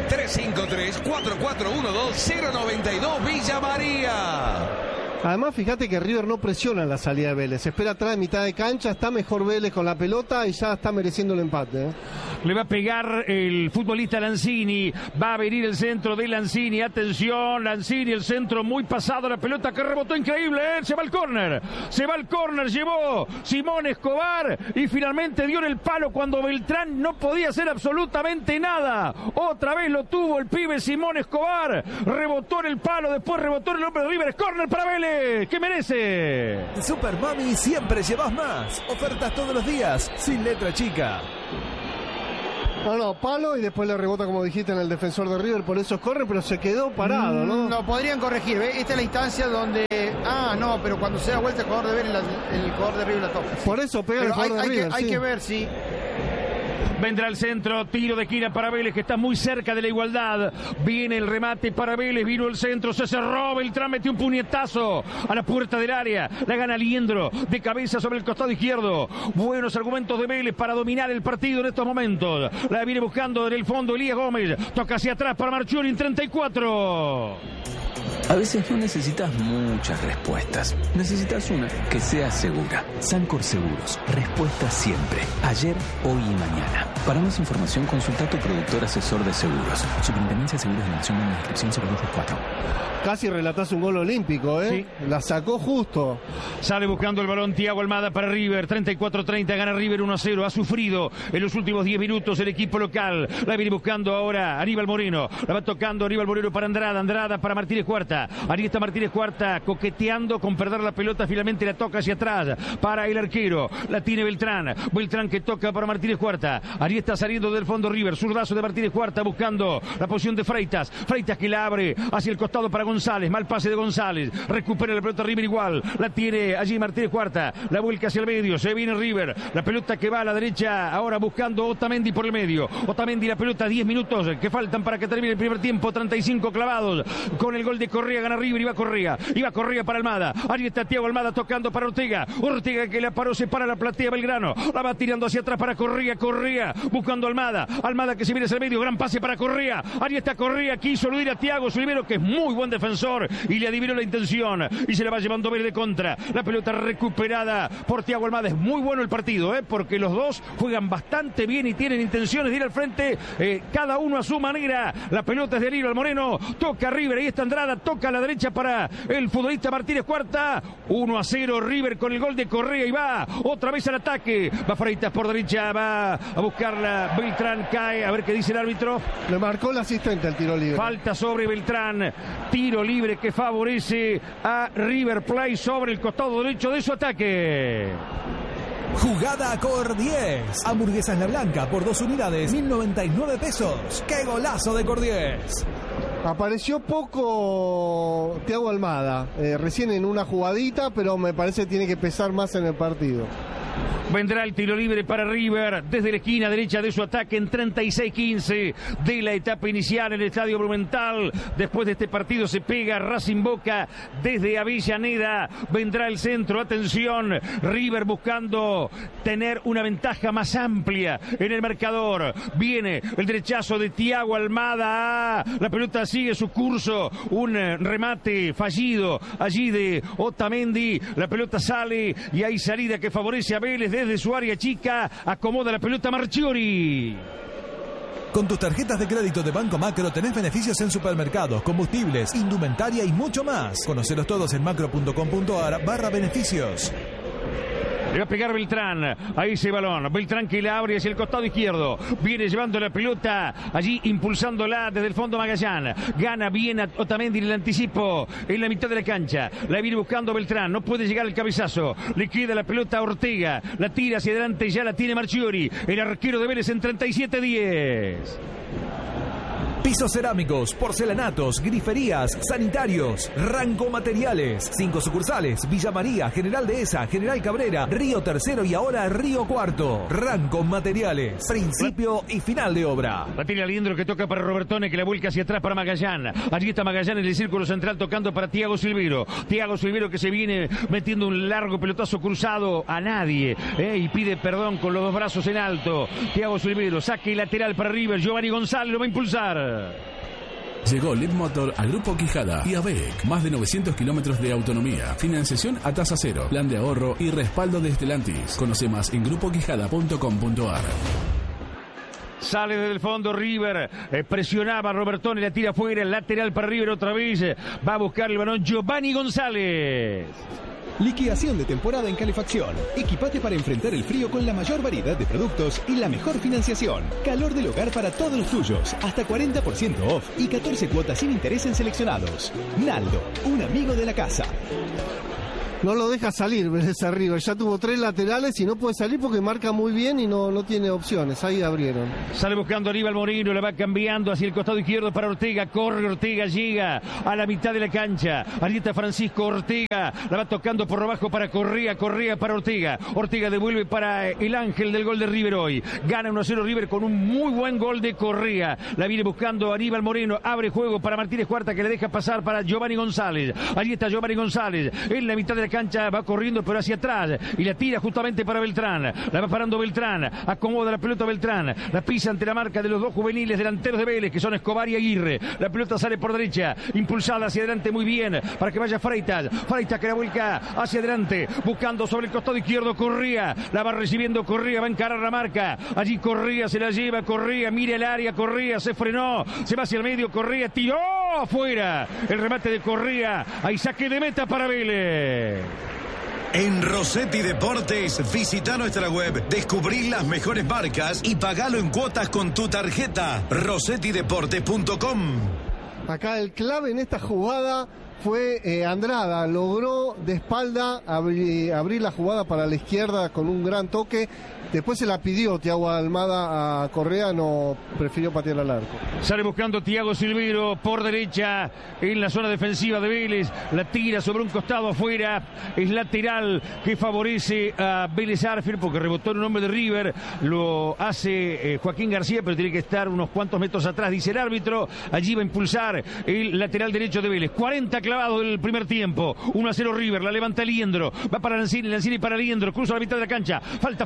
353-4412-092 Villa María. Además, fíjate que River no presiona en la salida de Vélez. Espera atrás de mitad de cancha, está mejor Vélez con la pelota y ya está mereciendo el empate. Le va a pegar el futbolista Lanzini. Va a venir el centro de Lanzini. Atención, Lanzini, el centro muy pasado. La pelota que rebotó increíble. Se va al córner. Se va al córner. Llevó Simón Escobar y finalmente dio en el palo cuando Beltrán no podía hacer absolutamente nada. Otra vez lo tuvo el pibe Simón Escobar. Rebotó en el palo. Después rebotó en el hombre de River. Córner para Vélez. ¿Qué merece? Super Mami siempre llevas más. Ofertas todos los días, sin letra chica. No, palo y después le rebota, como dijiste, en el defensor de River, por eso corre, pero se quedó parado, ¿no? No, podrían corregir, ¿ves? Esta es la instancia donde... no, pero cuando se da vuelta el jugador de Vélez, el jugador de River la toca. Por eso pega el jugador de River, hay que ver si... Vendrá el centro, tiro de esquina para Vélez, que está muy cerca de la igualdad. Viene el remate para Vélez, vino el centro, se cerró, Beltrán metió un puñetazo a la puerta del área. La gana Aliendro, de cabeza sobre el costado izquierdo. Buenos argumentos de Vélez para dominar el partido en estos momentos. La viene buscando en el fondo Elías Gómez. Toca hacia atrás para Marchiori en 34. A veces no necesitas muchas respuestas. Necesitas una que sea segura. Sancor Seguros. Respuesta siempre. Ayer, hoy y mañana. Para más información, consulta a tu productor asesor de seguros. Superintendencia de Seguros de la Nación en la inscripción 024. Casi relatás un gol olímpico, ¿eh? Sí. La sacó justo. Sale buscando el balón Thiago Almada para River. 34-30, gana River 1-0. Ha sufrido en los últimos 10 minutos el equipo local. La viene buscando ahora Aníbal Moreno. La va tocando Aníbal Moreno para Andrada. Andrada para Martínez Cuarta. Ahí está Martínez Cuarta coqueteando con perder la pelota. Finalmente la toca hacia atrás para el arquero. La tiene Beltrán. Beltrán que toca para Martínez Cuarta. Ahí está saliendo del fondo River. Zurdazo de Martínez Cuarta buscando la posición de Freitas. Freitas que la abre hacia el costado para González. Mal pase de González. Recupera la pelota River igual. La tiene allí Martínez Cuarta. La vuelca hacia el medio. Se viene River. La pelota que va a la derecha. Ahora buscando Otamendi por el medio. Otamendi la pelota. 10 minutos que faltan para que termine el primer tiempo. 35 clavados. Con el gol de Correa gana River. Iba Correa para Almada. Ahí está Thiago Almada tocando para Ortega. Ortega que la paró. Se para la platea Belgrano. La va tirando hacia atrás para Correa. Correa buscando Almada. Almada que se viene hacia el medio. Gran pase para Correa. Ahí está Correa. Quiso eludir a Thiago Silvero, que es muy buen defensor. Y le adivinó la intención. Y se la va llevando Vélez de contra. La pelota recuperada por Thiago Almada. Es muy bueno el partido, porque los dos juegan bastante bien y tienen intenciones de ir al frente. Cada uno a su manera. La pelota es de Aníbal Moreno. Toca River. Ahí está Andrada. Toca a la derecha para el futbolista Martínez Cuarta. 1-0 River con el gol de Correa. Y va otra vez al ataque. Va Freitas por derecha. Va a buscarla. Beltrán cae. A ver qué dice el árbitro. Le marcó el asistente al tiro libre. Falta sobre Beltrán. Tiro libre que favorece a River Plate sobre el costado derecho de su ataque. Jugada Cor 10. Hamburguesa en la blanca por 2 unidades, 1.099 pesos. ¡Qué golazo de Cor 10! Apareció poco Thiago Almada, recién en una jugadita, pero me parece que tiene que pesar más en el partido. Vendrá el tiro libre para River desde la esquina derecha de su ataque en 36-15 de la etapa inicial en el Estadio Monumental. Después de este partido se pega Racing Boca desde Avellaneda. Vendrá el centro, atención, River buscando tener una ventaja más amplia en el marcador. Viene el derechazo de Thiago Almada. La pelota sigue su curso. Un remate fallido allí de Otamendi. La pelota sale y hay salida que favorece a Vélez desde su área chica. Acomoda la pelota Marchiori. Con tus tarjetas de crédito de Banco Macro tenés beneficios en supermercados, combustibles, indumentaria y mucho más. Conocelos todos en macro.com.ar/beneficios. Le va a pegar Beltrán, ahí ese balón, Beltrán que la abre hacia el costado izquierdo, viene llevando la pelota, allí impulsándola desde el fondo Magallán, gana bien a Otamendi en el anticipo, en la mitad de la cancha, la viene buscando Beltrán, no puede llegar al cabezazo, le queda la pelota a Ortega, la tira hacia adelante, ya la tiene Marchiori, el arquero de Vélez en 37-10. Pisos cerámicos, porcelanatos, griferías, sanitarios. Ranco Materiales. 5 sucursales: Villa María, General Dehesa, General Cabrera, Río Tercero y ahora Río Cuarto. Ranco Materiales. Principio y final de obra. La tiene Aliendro que toca para Robertone, que la vuelca hacia atrás para Magallán. Allí está Magallán en el círculo central tocando para Thiago Silvero. Thiago Silvero que se viene metiendo un largo pelotazo cruzado a nadie. Y pide perdón con los dos brazos en alto. Thiago Silvero, saque lateral para River. Giovanni González lo va a impulsar. Llegó Leadmotor a Grupo Quijada y ABEC. Más de 900 kilómetros de autonomía, financiación a tasa cero, plan de ahorro y respaldo de Stellantis. Conoce más en grupoquijada.com.ar. Sale desde el fondo River, presionaba a Robertone, la tira afuera, lateral para River otra vez. Va a buscar el balón Giovanni González. Liquidación de temporada en calefacción. Equipate para enfrentar el frío con la mayor variedad de productos y la mejor financiación. Calor del hogar para todos los tuyos. Hasta 40% off y 14 cuotas sin interés en seleccionados. Naldo, un amigo de la casa. No lo deja salir ese River. Ya tuvo 3 laterales y no puede salir porque marca muy bien y no tiene opciones. Ahí abrieron. Sale buscando Aníbal Moreno, la va cambiando hacia el costado izquierdo para Ortega. Corre Ortega, llega a la mitad de la cancha. Allí está Francisco Ortega. La va tocando por abajo para Correa. Correa para Ortega. Ortega devuelve para el ángel del gol de River hoy. Gana 1-0 River con un muy buen gol de Correa. La viene buscando Aníbal Moreno. Abre juego para Martínez Cuarta que le deja pasar para Giovanni González. Allí está Giovanni González en la mitad de la cancha, va corriendo pero hacia atrás y la tira justamente para Beltrán. La va parando Beltrán, acomoda la pelota Beltrán, la pisa ante la marca de los dos juveniles delanteros de Vélez que son Escobar y Aguirre. La pelota sale por derecha, impulsada hacia adelante muy bien para que vaya Freitas. Freitas que la vuelca hacia adelante, buscando sobre el costado izquierdo Correa. La va recibiendo Correa, va a encarar la marca. Allí Correa se la lleva, Correa mira el área, Correa se frenó, se va hacia el medio, Correa tiró afuera. El remate de Correa, hay saque de meta para Vélez. En Rossetti Deportes, visita nuestra web, descubrí las mejores marcas y pagalo en cuotas con tu tarjeta. RossettiDeportes.com. Acá el clave en esta jugada fue Andrada. Logró de espalda abrir la jugada para la izquierda con un gran toque. Después se la pidió Thiago Almada a Correa, no prefirió patear al arco. Sale buscando Thiago Silvero por derecha en la zona defensiva de Vélez. La tira sobre un costado afuera. Es lateral que favorece a Vélez Sarsfield porque rebotó en un hombre de River. Lo hace Joaquín García, pero tiene que estar unos cuantos metros atrás, dice el árbitro. Allí va a impulsar el lateral derecho de Vélez. 40 clavados del primer tiempo. 1-0 River. La levanta Liendro. Va para Lanzini. Lanzini para Liendro. Cruza la mitad de la cancha.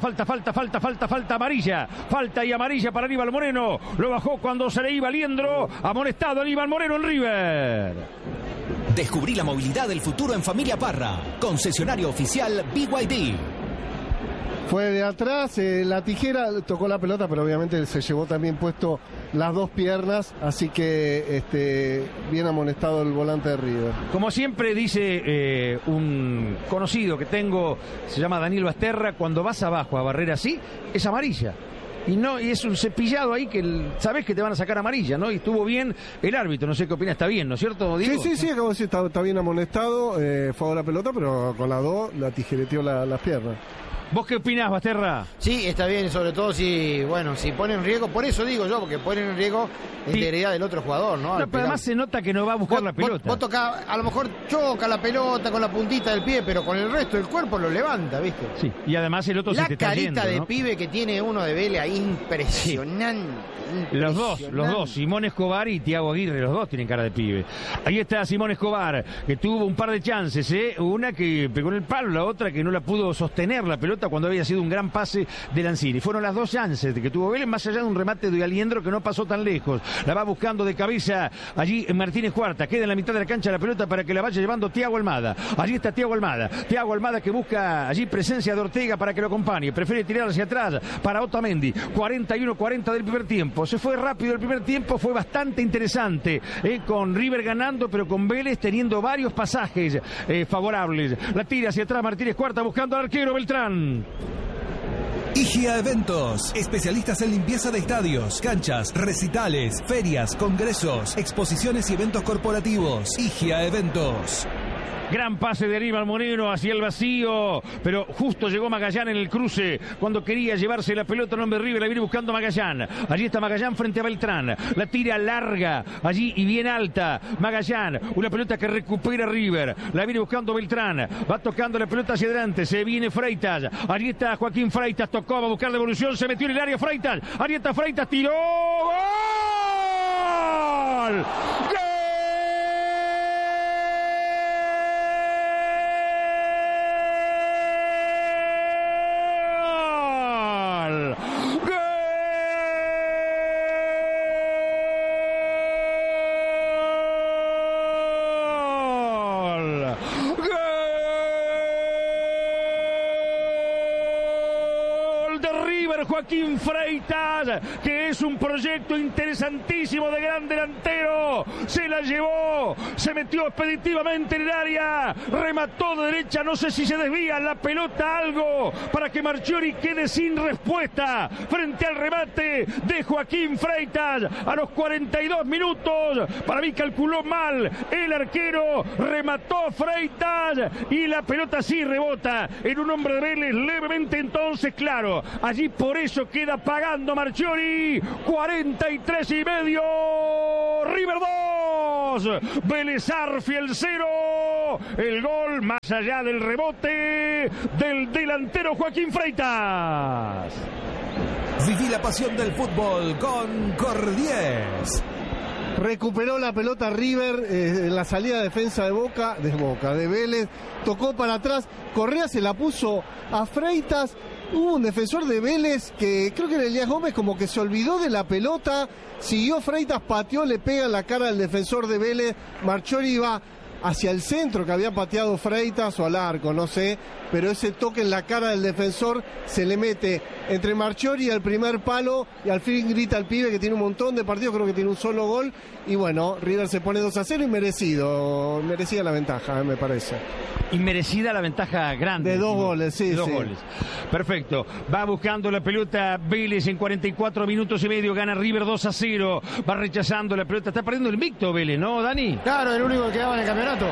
Falta amarilla. Falta y amarilla para Aníbal Moreno. Lo bajó cuando se le iba Liendro. Amonestado Aníbal Moreno en River. Descubrí la movilidad del futuro en Familia Parra. Concesionario oficial BYD. Fue de atrás, la tijera tocó la pelota, pero obviamente se llevó también puesto las dos piernas, así que bien amonestado el volante de River. Como siempre dice un conocido que tengo, se llama Daniel Basterra, cuando vas abajo a barrer así, es amarilla. Y es un cepillado ahí que sabes que te van a sacar amarilla, ¿no? Y estuvo bien el árbitro, no sé qué opina, está bien, ¿no es cierto, Diego? Sí, acabo de decir, está bien amonestado, fue a la pelota, pero con las dos la tijereteó las piernas. ¿Vos qué opinás, Basterra? Sí, está bien, sobre todo si pone en riesgo, por eso digo yo, porque ponen en riesgo la integridad del otro jugador, ¿no? Pero además se nota que no va a buscar la pelota. Vos tocás, a lo mejor choca la pelota con la puntita del pie, pero con el resto del cuerpo lo levanta, ¿viste? Sí, y además el otro se te está yendo, la carita de ¿no? pibe que tiene uno de Vélez ahí, impresionante. Sí. Los dos, Simón Escobar y Thiago Aguirre, los dos tienen cara de pibe. Ahí está Simón Escobar, que tuvo un par de chances, una que pegó en el palo, la otra que no la pudo sostener la pelota cuando había sido un gran pase de Lanzini. Fueron las dos chances que tuvo Vélez, más allá de un remate de Aliendro que no pasó tan lejos. La va buscando de cabeza allí Martínez Cuarta, queda en la mitad de la cancha la pelota para que la vaya llevando Thiago Almada. Allí está Thiago Almada que busca allí presencia de Ortega para que lo acompañe, prefiere tirar hacia atrás para Otamendi. 41-40 del primer tiempo. Se fue rápido el primer tiempo, fue bastante interesante, con River ganando, pero con Vélez teniendo varios pasajes favorables. La tira hacia atrás Martínez Cuarta buscando al arquero Beltrán. Higia Eventos, especialistas en limpieza de estadios, canchas, recitales, ferias, congresos, exposiciones y eventos corporativos. Higia Eventos. Gran pase de Aníbal Moreno hacia el vacío, pero justo llegó Magallán en el cruce cuando quería llevarse la pelota en nombre de River. La viene buscando Magallán. Allí está Magallán frente a Beltrán. La tira larga allí y bien alta. Magallán, una pelota que recupera River. La viene buscando Beltrán. Va tocando la pelota hacia adelante. Se viene Freitas. Allí está Joaquín Freitas. Tocó, va a buscar devolución. Se metió en el área Freitas. Allí está Freitas. Tiró. ¡Gol! Joaquín Freitas, que es un proyecto interesantísimo de gran delantero, se la llevó, se metió expeditivamente en el área, remató de derecha, no sé si se desvía la pelota algo, para que Marchiori quede sin respuesta frente al remate de Joaquín Freitas a los 42 minutos, para mí calculó mal el arquero, remató Freitas y la pelota sí rebota en un hombre de Vélez levemente, entonces claro, allí por eso queda pagando Marchiori. 43 y medio, River 2, Vélez Arfiel 0. El gol más allá del rebote del delantero Joaquín Freitas. Viví la pasión del fútbol con Cordies. Recuperó la pelota River en la salida de defensa de Vélez, tocó para atrás, Correa se la puso a Freitas. Hubo un defensor de Vélez que creo que era Elías Gómez, como que se olvidó de la pelota, siguió Freitas, pateó, le pega en la cara al defensor de Vélez. Marchiori iba hacia el centro que había pateado Freitas o al arco, no sé, pero ese toque en la cara del defensor se le mete entre Marchiori y el primer palo, y al fin grita el pibe que tiene un montón de partidos, creo que tiene un solo gol, y bueno, River se pone 2-0 y merecida la ventaja, me parece. Y merecida la ventaja grande. De 2 goles, sí, Dos goles. Perfecto. Va buscando la pelota Vélez en 44 minutos y medio. Gana River 2-0. Va rechazando la pelota. Está perdiendo el invicto Vélez, ¿no, Dani? Claro, el único que quedaba en el campeonato.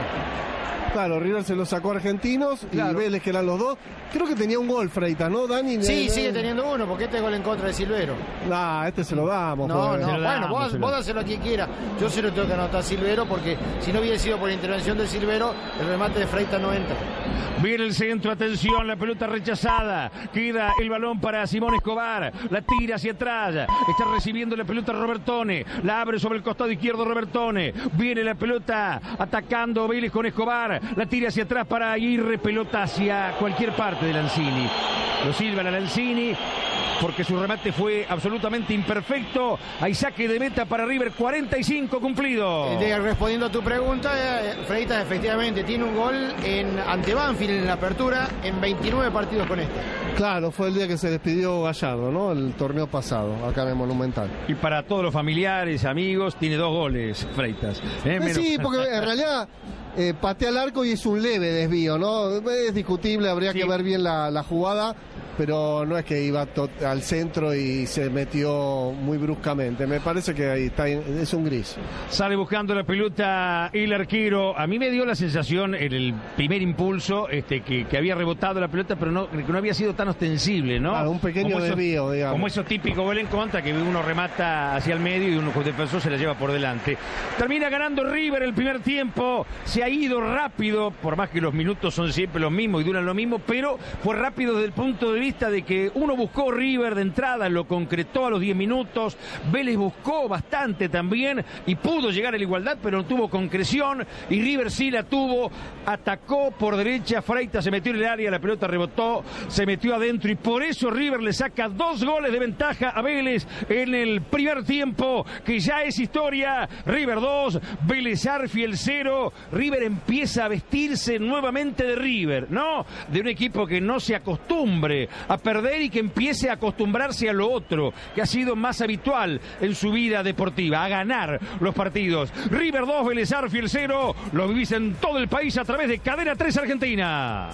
Claro, River se lo sacó a Argentinos, claro, y Vélez, que eran los dos. Creo que tenía un gol Freitas, ¿no, Dani? Sí, sigue teniendo uno, porque este gol en contra de Silvero. Este se lo damos. No, bueno, vos dáselo a quien quiera. Yo se lo tengo que anotar a Silvero, porque si no hubiera sido por intervención de Silvero, el remate de Freitas no entra. Viene el centro, atención, la pelota rechazada. Queda el balón para Simón Escobar. La tira hacia atrás. Está recibiendo la pelota Robertone. La abre sobre el costado izquierdo Robertone. Viene la pelota atacando Vélez con Escobar. La tira hacia atrás para Aguirre. Pelota hacia cualquier parte de Lanzini. Lo silban a Lanzini porque su remate fue absolutamente imperfecto. Hay saque de meta para River, 45 cumplido. Respondiendo a tu pregunta, Freitas efectivamente tiene un gol ante Banfield en la apertura en 29 partidos con este. Claro, fue el día que se despidió Gallardo, ¿no? El torneo pasado, acá en el Monumental. Y para todos los familiares, amigos, tiene 2 goles Freitas. Sí, porque en realidad patea al arco y es un leve desvío, ¿no? Es discutible, habría que ver bien la jugada, pero no es que iba al centro y se metió muy bruscamente. Me parece que ahí está, es un gris. Sale buscando la pelota el arquero. A mí me dio la sensación en el primer impulso que había rebotado la pelota, pero que no había sido tan ostensible, ¿no? Claro, un pequeño desvío, digamos. Como eso típico gol en contra, que uno remata hacia el medio y uno con defensor se la lleva por delante. Termina ganando River el primer tiempo. Se ha ido rápido, por más que los minutos son siempre los mismos y duran lo mismo, pero fue rápido desde el punto de vista de que uno buscó River de entrada, lo concretó a los 10 minutos, Vélez buscó bastante también y pudo llegar a la igualdad, pero no tuvo concreción, y River sí la tuvo, atacó por derecha, Freitas se metió en el área, la pelota rebotó, se metió adentro, y por eso River le saca 2 goles de ventaja a Vélez en el primer tiempo, que ya es historia. River 2, Vélez Arfiel 0. River empieza a vestirse nuevamente de River, ¿no? De un equipo que no se acostumbre a perder y que empiece a acostumbrarse a lo otro, que ha sido más habitual en su vida deportiva, a ganar los partidos. River 2, Vélez Arfiel 0. Lo vivís en todo el país a través de Cadena 3 Argentina.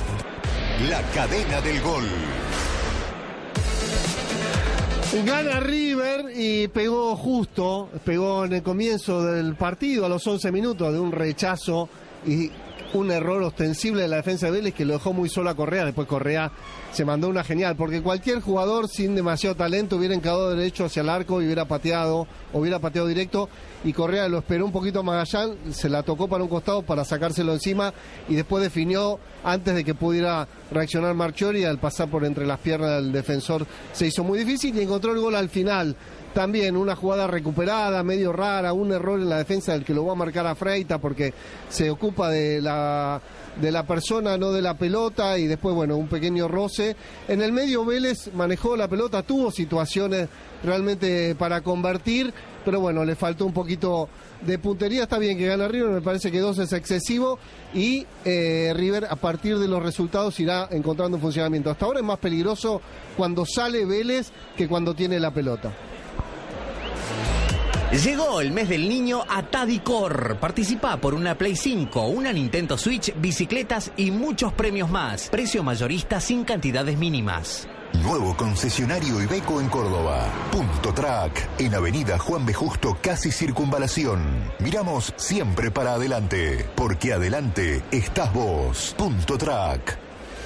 La cadena del gol. Gana River y pegó en el comienzo del partido, a los 11 minutos, de un rechazo, y un error ostensible de la defensa de Vélez que lo dejó muy solo a Correa. Después Correa se mandó una genial, porque cualquier jugador sin demasiado talento hubiera encadado derecho hacia el arco y hubiera pateado directo, y Correa lo esperó un poquito a Magallán, se la tocó para un costado para sacárselo encima y después definió antes de que pudiera reaccionar Marchiori. Al pasar por entre las piernas del defensor se hizo muy difícil y encontró el gol al final. También una jugada recuperada, medio rara, un error en la defensa del que lo va a marcar a Freita porque se ocupa de la persona, no de la pelota, y después, bueno, un pequeño roce. En el medio Vélez manejó la pelota, tuvo situaciones realmente para convertir, pero bueno, le faltó un poquito de puntería. Está bien que gana River, me parece que 2 es excesivo y River a partir de los resultados irá encontrando un funcionamiento. Hasta ahora es más peligroso cuando sale Vélez que cuando tiene la pelota. Llegó el mes del niño a Tadicor. Participa por una Play 5, una Nintendo Switch, bicicletas y muchos premios más. Precio mayorista sin cantidades mínimas. Nuevo concesionario Iveco en Córdoba. Punto Track, en Avenida Juan B. Justo, casi Circunvalación. Miramos siempre para adelante, porque adelante estás vos. Punto Track.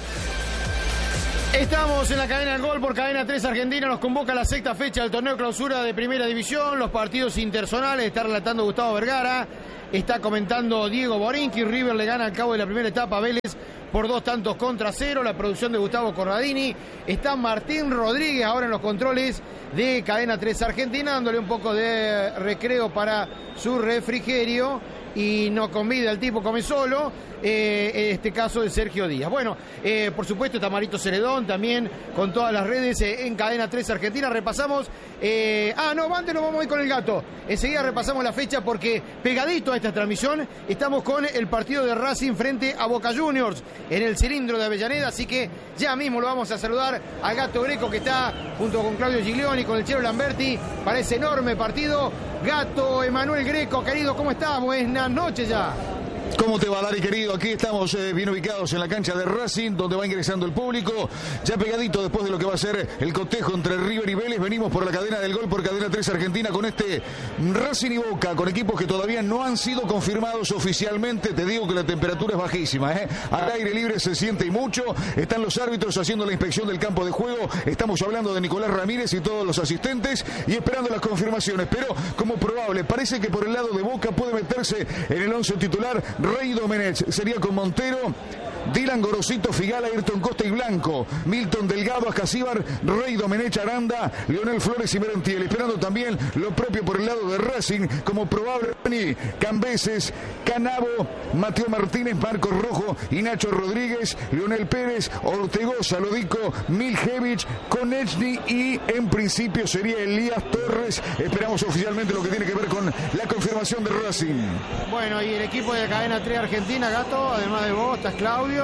Estamos en la cadena del gol por Cadena 3 Argentina. Nos convoca la 6ª fecha del torneo clausura de Primera División. Los partidos interzonales. Está relatando Gustavo Vergara. Está comentando Diego Borinqui. River le gana al cabo de la primera etapa a Vélez por 2-0. La producción de Gustavo Corradini. Está Martín Rodríguez ahora en los controles de Cadena 3 Argentina, dándole un poco de recreo para su refrigerio. Y no convida, el tipo come solo, en este caso de Sergio Díaz. Bueno, por supuesto está Marito Ceredón también con todas las redes en Cadena 3 Argentina. Repasamos, antes nos vamos a ir con el gato. Enseguida repasamos la fecha porque pegadito a esta transmisión estamos con el partido de Racing frente a Boca Juniors en el cilindro de Avellaneda, así que ya mismo lo vamos a saludar al Gato Greco que está junto con Claudio Giglioni, con el Chelo Lamberti para ese enorme partido. Gato Emanuel Greco, querido, ¿cómo estás? Buenas noches ya. ¿Cómo te va, Dari, querido? Aquí estamos bien ubicados en la cancha de Racing, donde va ingresando el público. Ya pegadito después de lo que va a ser el cotejo entre River y Vélez. Venimos por la cadena del gol, por Cadena 3 Argentina, con este Racing y Boca, con equipos que todavía no han sido confirmados oficialmente. Te digo que la temperatura es bajísima, ¿eh? Al aire libre se siente y mucho. Están los árbitros haciendo la inspección del campo de juego. Estamos hablando de Nicolás Ramírez y todos los asistentes y esperando las confirmaciones. Pero como probable, parece que por el lado de Boca puede meterse en el 11 titular Rey Domenech. Sería con Montero, Dylan Gorosito, Figala, Ayrton Costa y Blanco, Milton Delgado, Ascasíbar, Rey Domenech, Aranda, Leonel Flores y Merentiel. Esperando también lo propio por el lado de Racing, como probable Cambeses, Canavo, Mateo Martínez, Marcos Rojo y Nacho Rodríguez, Leonel Pérez, Ortegoza, Lodico, Miljevich, Konechny y en principio sería Elías Torres. Esperamos oficialmente lo que tiene que ver con la confirmación de Racing. Bueno, y el equipo de Cadena 3 Argentina, Gato, además de vos, estás Claudio.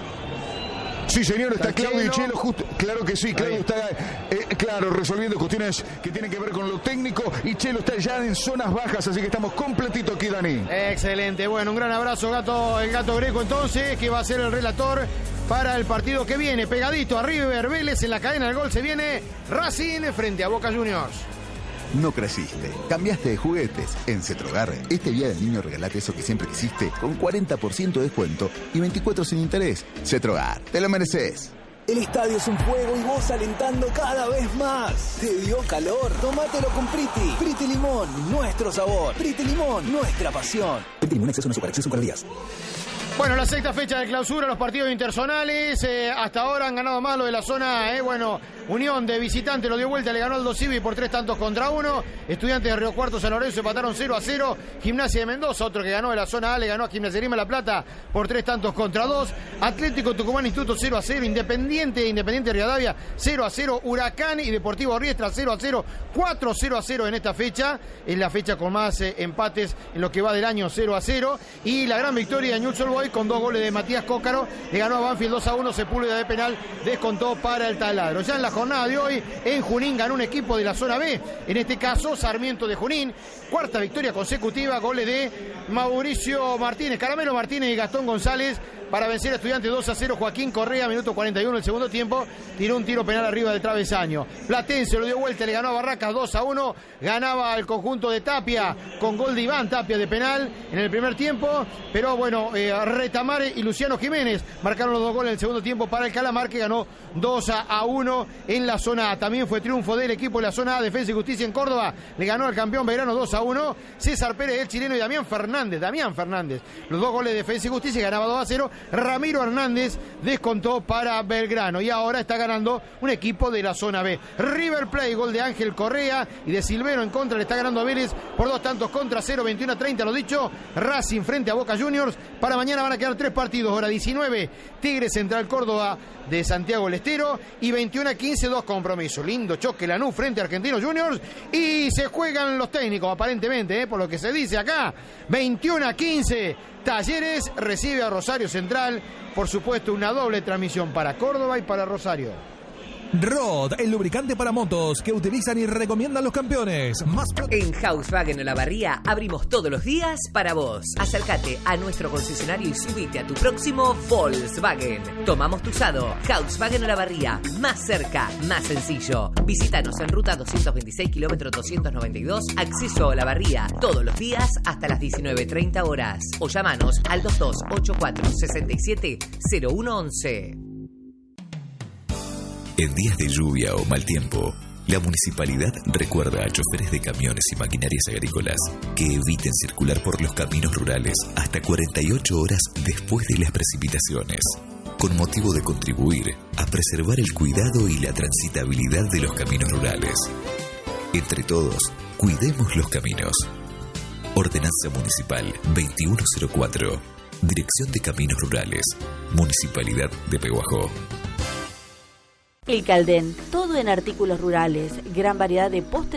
Sí, señor, está Claudio y Chelo, justo, claro que sí, Claudio está, resolviendo cuestiones que tienen que ver con lo técnico, y Chelo está ya en zonas bajas, así que estamos completito aquí, Dani. Excelente, bueno, un gran abrazo, el Gato Greco, entonces, que va a ser el relator para el partido que viene, pegadito a River Vélez en la cadena del gol, se viene Racing frente a Boca Juniors. No creciste, cambiaste de juguetes. En Cetrogar, este día del niño regalate eso que siempre quisiste, con 40% de descuento y 24 sin interés. Cetrogar, te lo mereces. El estadio es un juego y vos alentando cada vez más. ¿Te dio calor? Tómatelo con Priti. Priti Limón, nuestro sabor. Priti Limón, nuestra pasión. Priti Limón, exceso no azúcar, exceso calorías. Bueno, la 6ª fecha de clausura, los partidos interzonales, hasta ahora han ganado más lo de la zona, Unión de visitante lo dio vuelta, le ganó al Civi por 3-1. Estudiantes de Río Cuarto, San Lorenzo empataron 0-0. Gimnasia de Mendoza, otro que ganó de la zona A, le ganó a Gimnasia de La Plata por 3-2. Atlético Tucumán Instituto 0-0. Independiente Rivadavia 0-0. Huracán y Deportivo Riestra 0-0. 4-0 en esta fecha. Es la fecha con más empates en lo que va del año, 0-0. Y la gran victoria de Newell's Old Boys con 2 goles de Matías Cócaro. Le ganó a Banfield 2-1. Sepúlveda de penal descontó para el Taladro. Ya en la jornada de hoy, en Junín ganó un equipo de la zona B. En este caso, Sarmiento de Junín. 4ª victoria consecutiva. Goles de Mauricio Martínez, Caramelo Martínez y Gastón González para vencer a Estudiantes 2-0. Joaquín Correa, minuto 41 del segundo tiempo, tiró un tiro penal arriba del travesaño. Platense lo dio vuelta, le ganó a Barracas 2-1. Ganaba el conjunto de Tapia con gol de Iván Tapia de penal en el primer tiempo. Pero bueno, Retamare y Luciano Jiménez marcaron los 2 goles en el segundo tiempo para el Calamar, que ganó 2-1 en la zona A. También fue triunfo del equipo de la zona A, Defensa y Justicia en Córdoba. Le ganó al campeón Belgrano 2-1. César Pérez, el chileno, y Damián Fernández. Los 2 goles de Defensa y Justicia, ganaba 2-0. Ramiro Hernández descontó para Belgrano. Y ahora está ganando un equipo de la zona B. River Plate, gol de Ángel Correa y de Silvero en contra. Le está ganando a Vélez por 2-0, 21-30. Lo dicho, Racing frente a Boca Juniors. Para mañana van a quedar 3 partidos. Hora 19, Tigre Central Córdoba de Santiago del Estero. Y 21-15, 2 compromisos. Lindo choque Lanús frente a Argentinos Juniors. Y se juegan los técnicos, aparentemente, por lo que se dice acá. 21-15, Talleres recibe a Rosario Central. Por supuesto, una doble transmisión para Córdoba y para Rosario. Rod, el lubricante para motos que utilizan y recomiendan los campeones. En Volkswagen Olavarría abrimos todos los días para vos. Acércate a nuestro concesionario y subite a tu próximo Volkswagen. Tomamos tu usado. Volkswagen Olavarría, más cerca, más sencillo. Visítanos en ruta 226, kilómetro 292, acceso a Olavarría, todos los días hasta las 19:30 horas. O llamanos al 2284-670111. En días de lluvia o mal tiempo, la municipalidad recuerda a choferes de camiones y maquinarias agrícolas que eviten circular por los caminos rurales hasta 48 horas después de las precipitaciones, con motivo de contribuir a preservar el cuidado y la transitabilidad de los caminos rurales. Entre todos, cuidemos los caminos. Ordenanza Municipal 2104, Dirección de Caminos Rurales, Municipalidad de Pehuajó. El Caldén, todo en artículos rurales, gran variedad de postres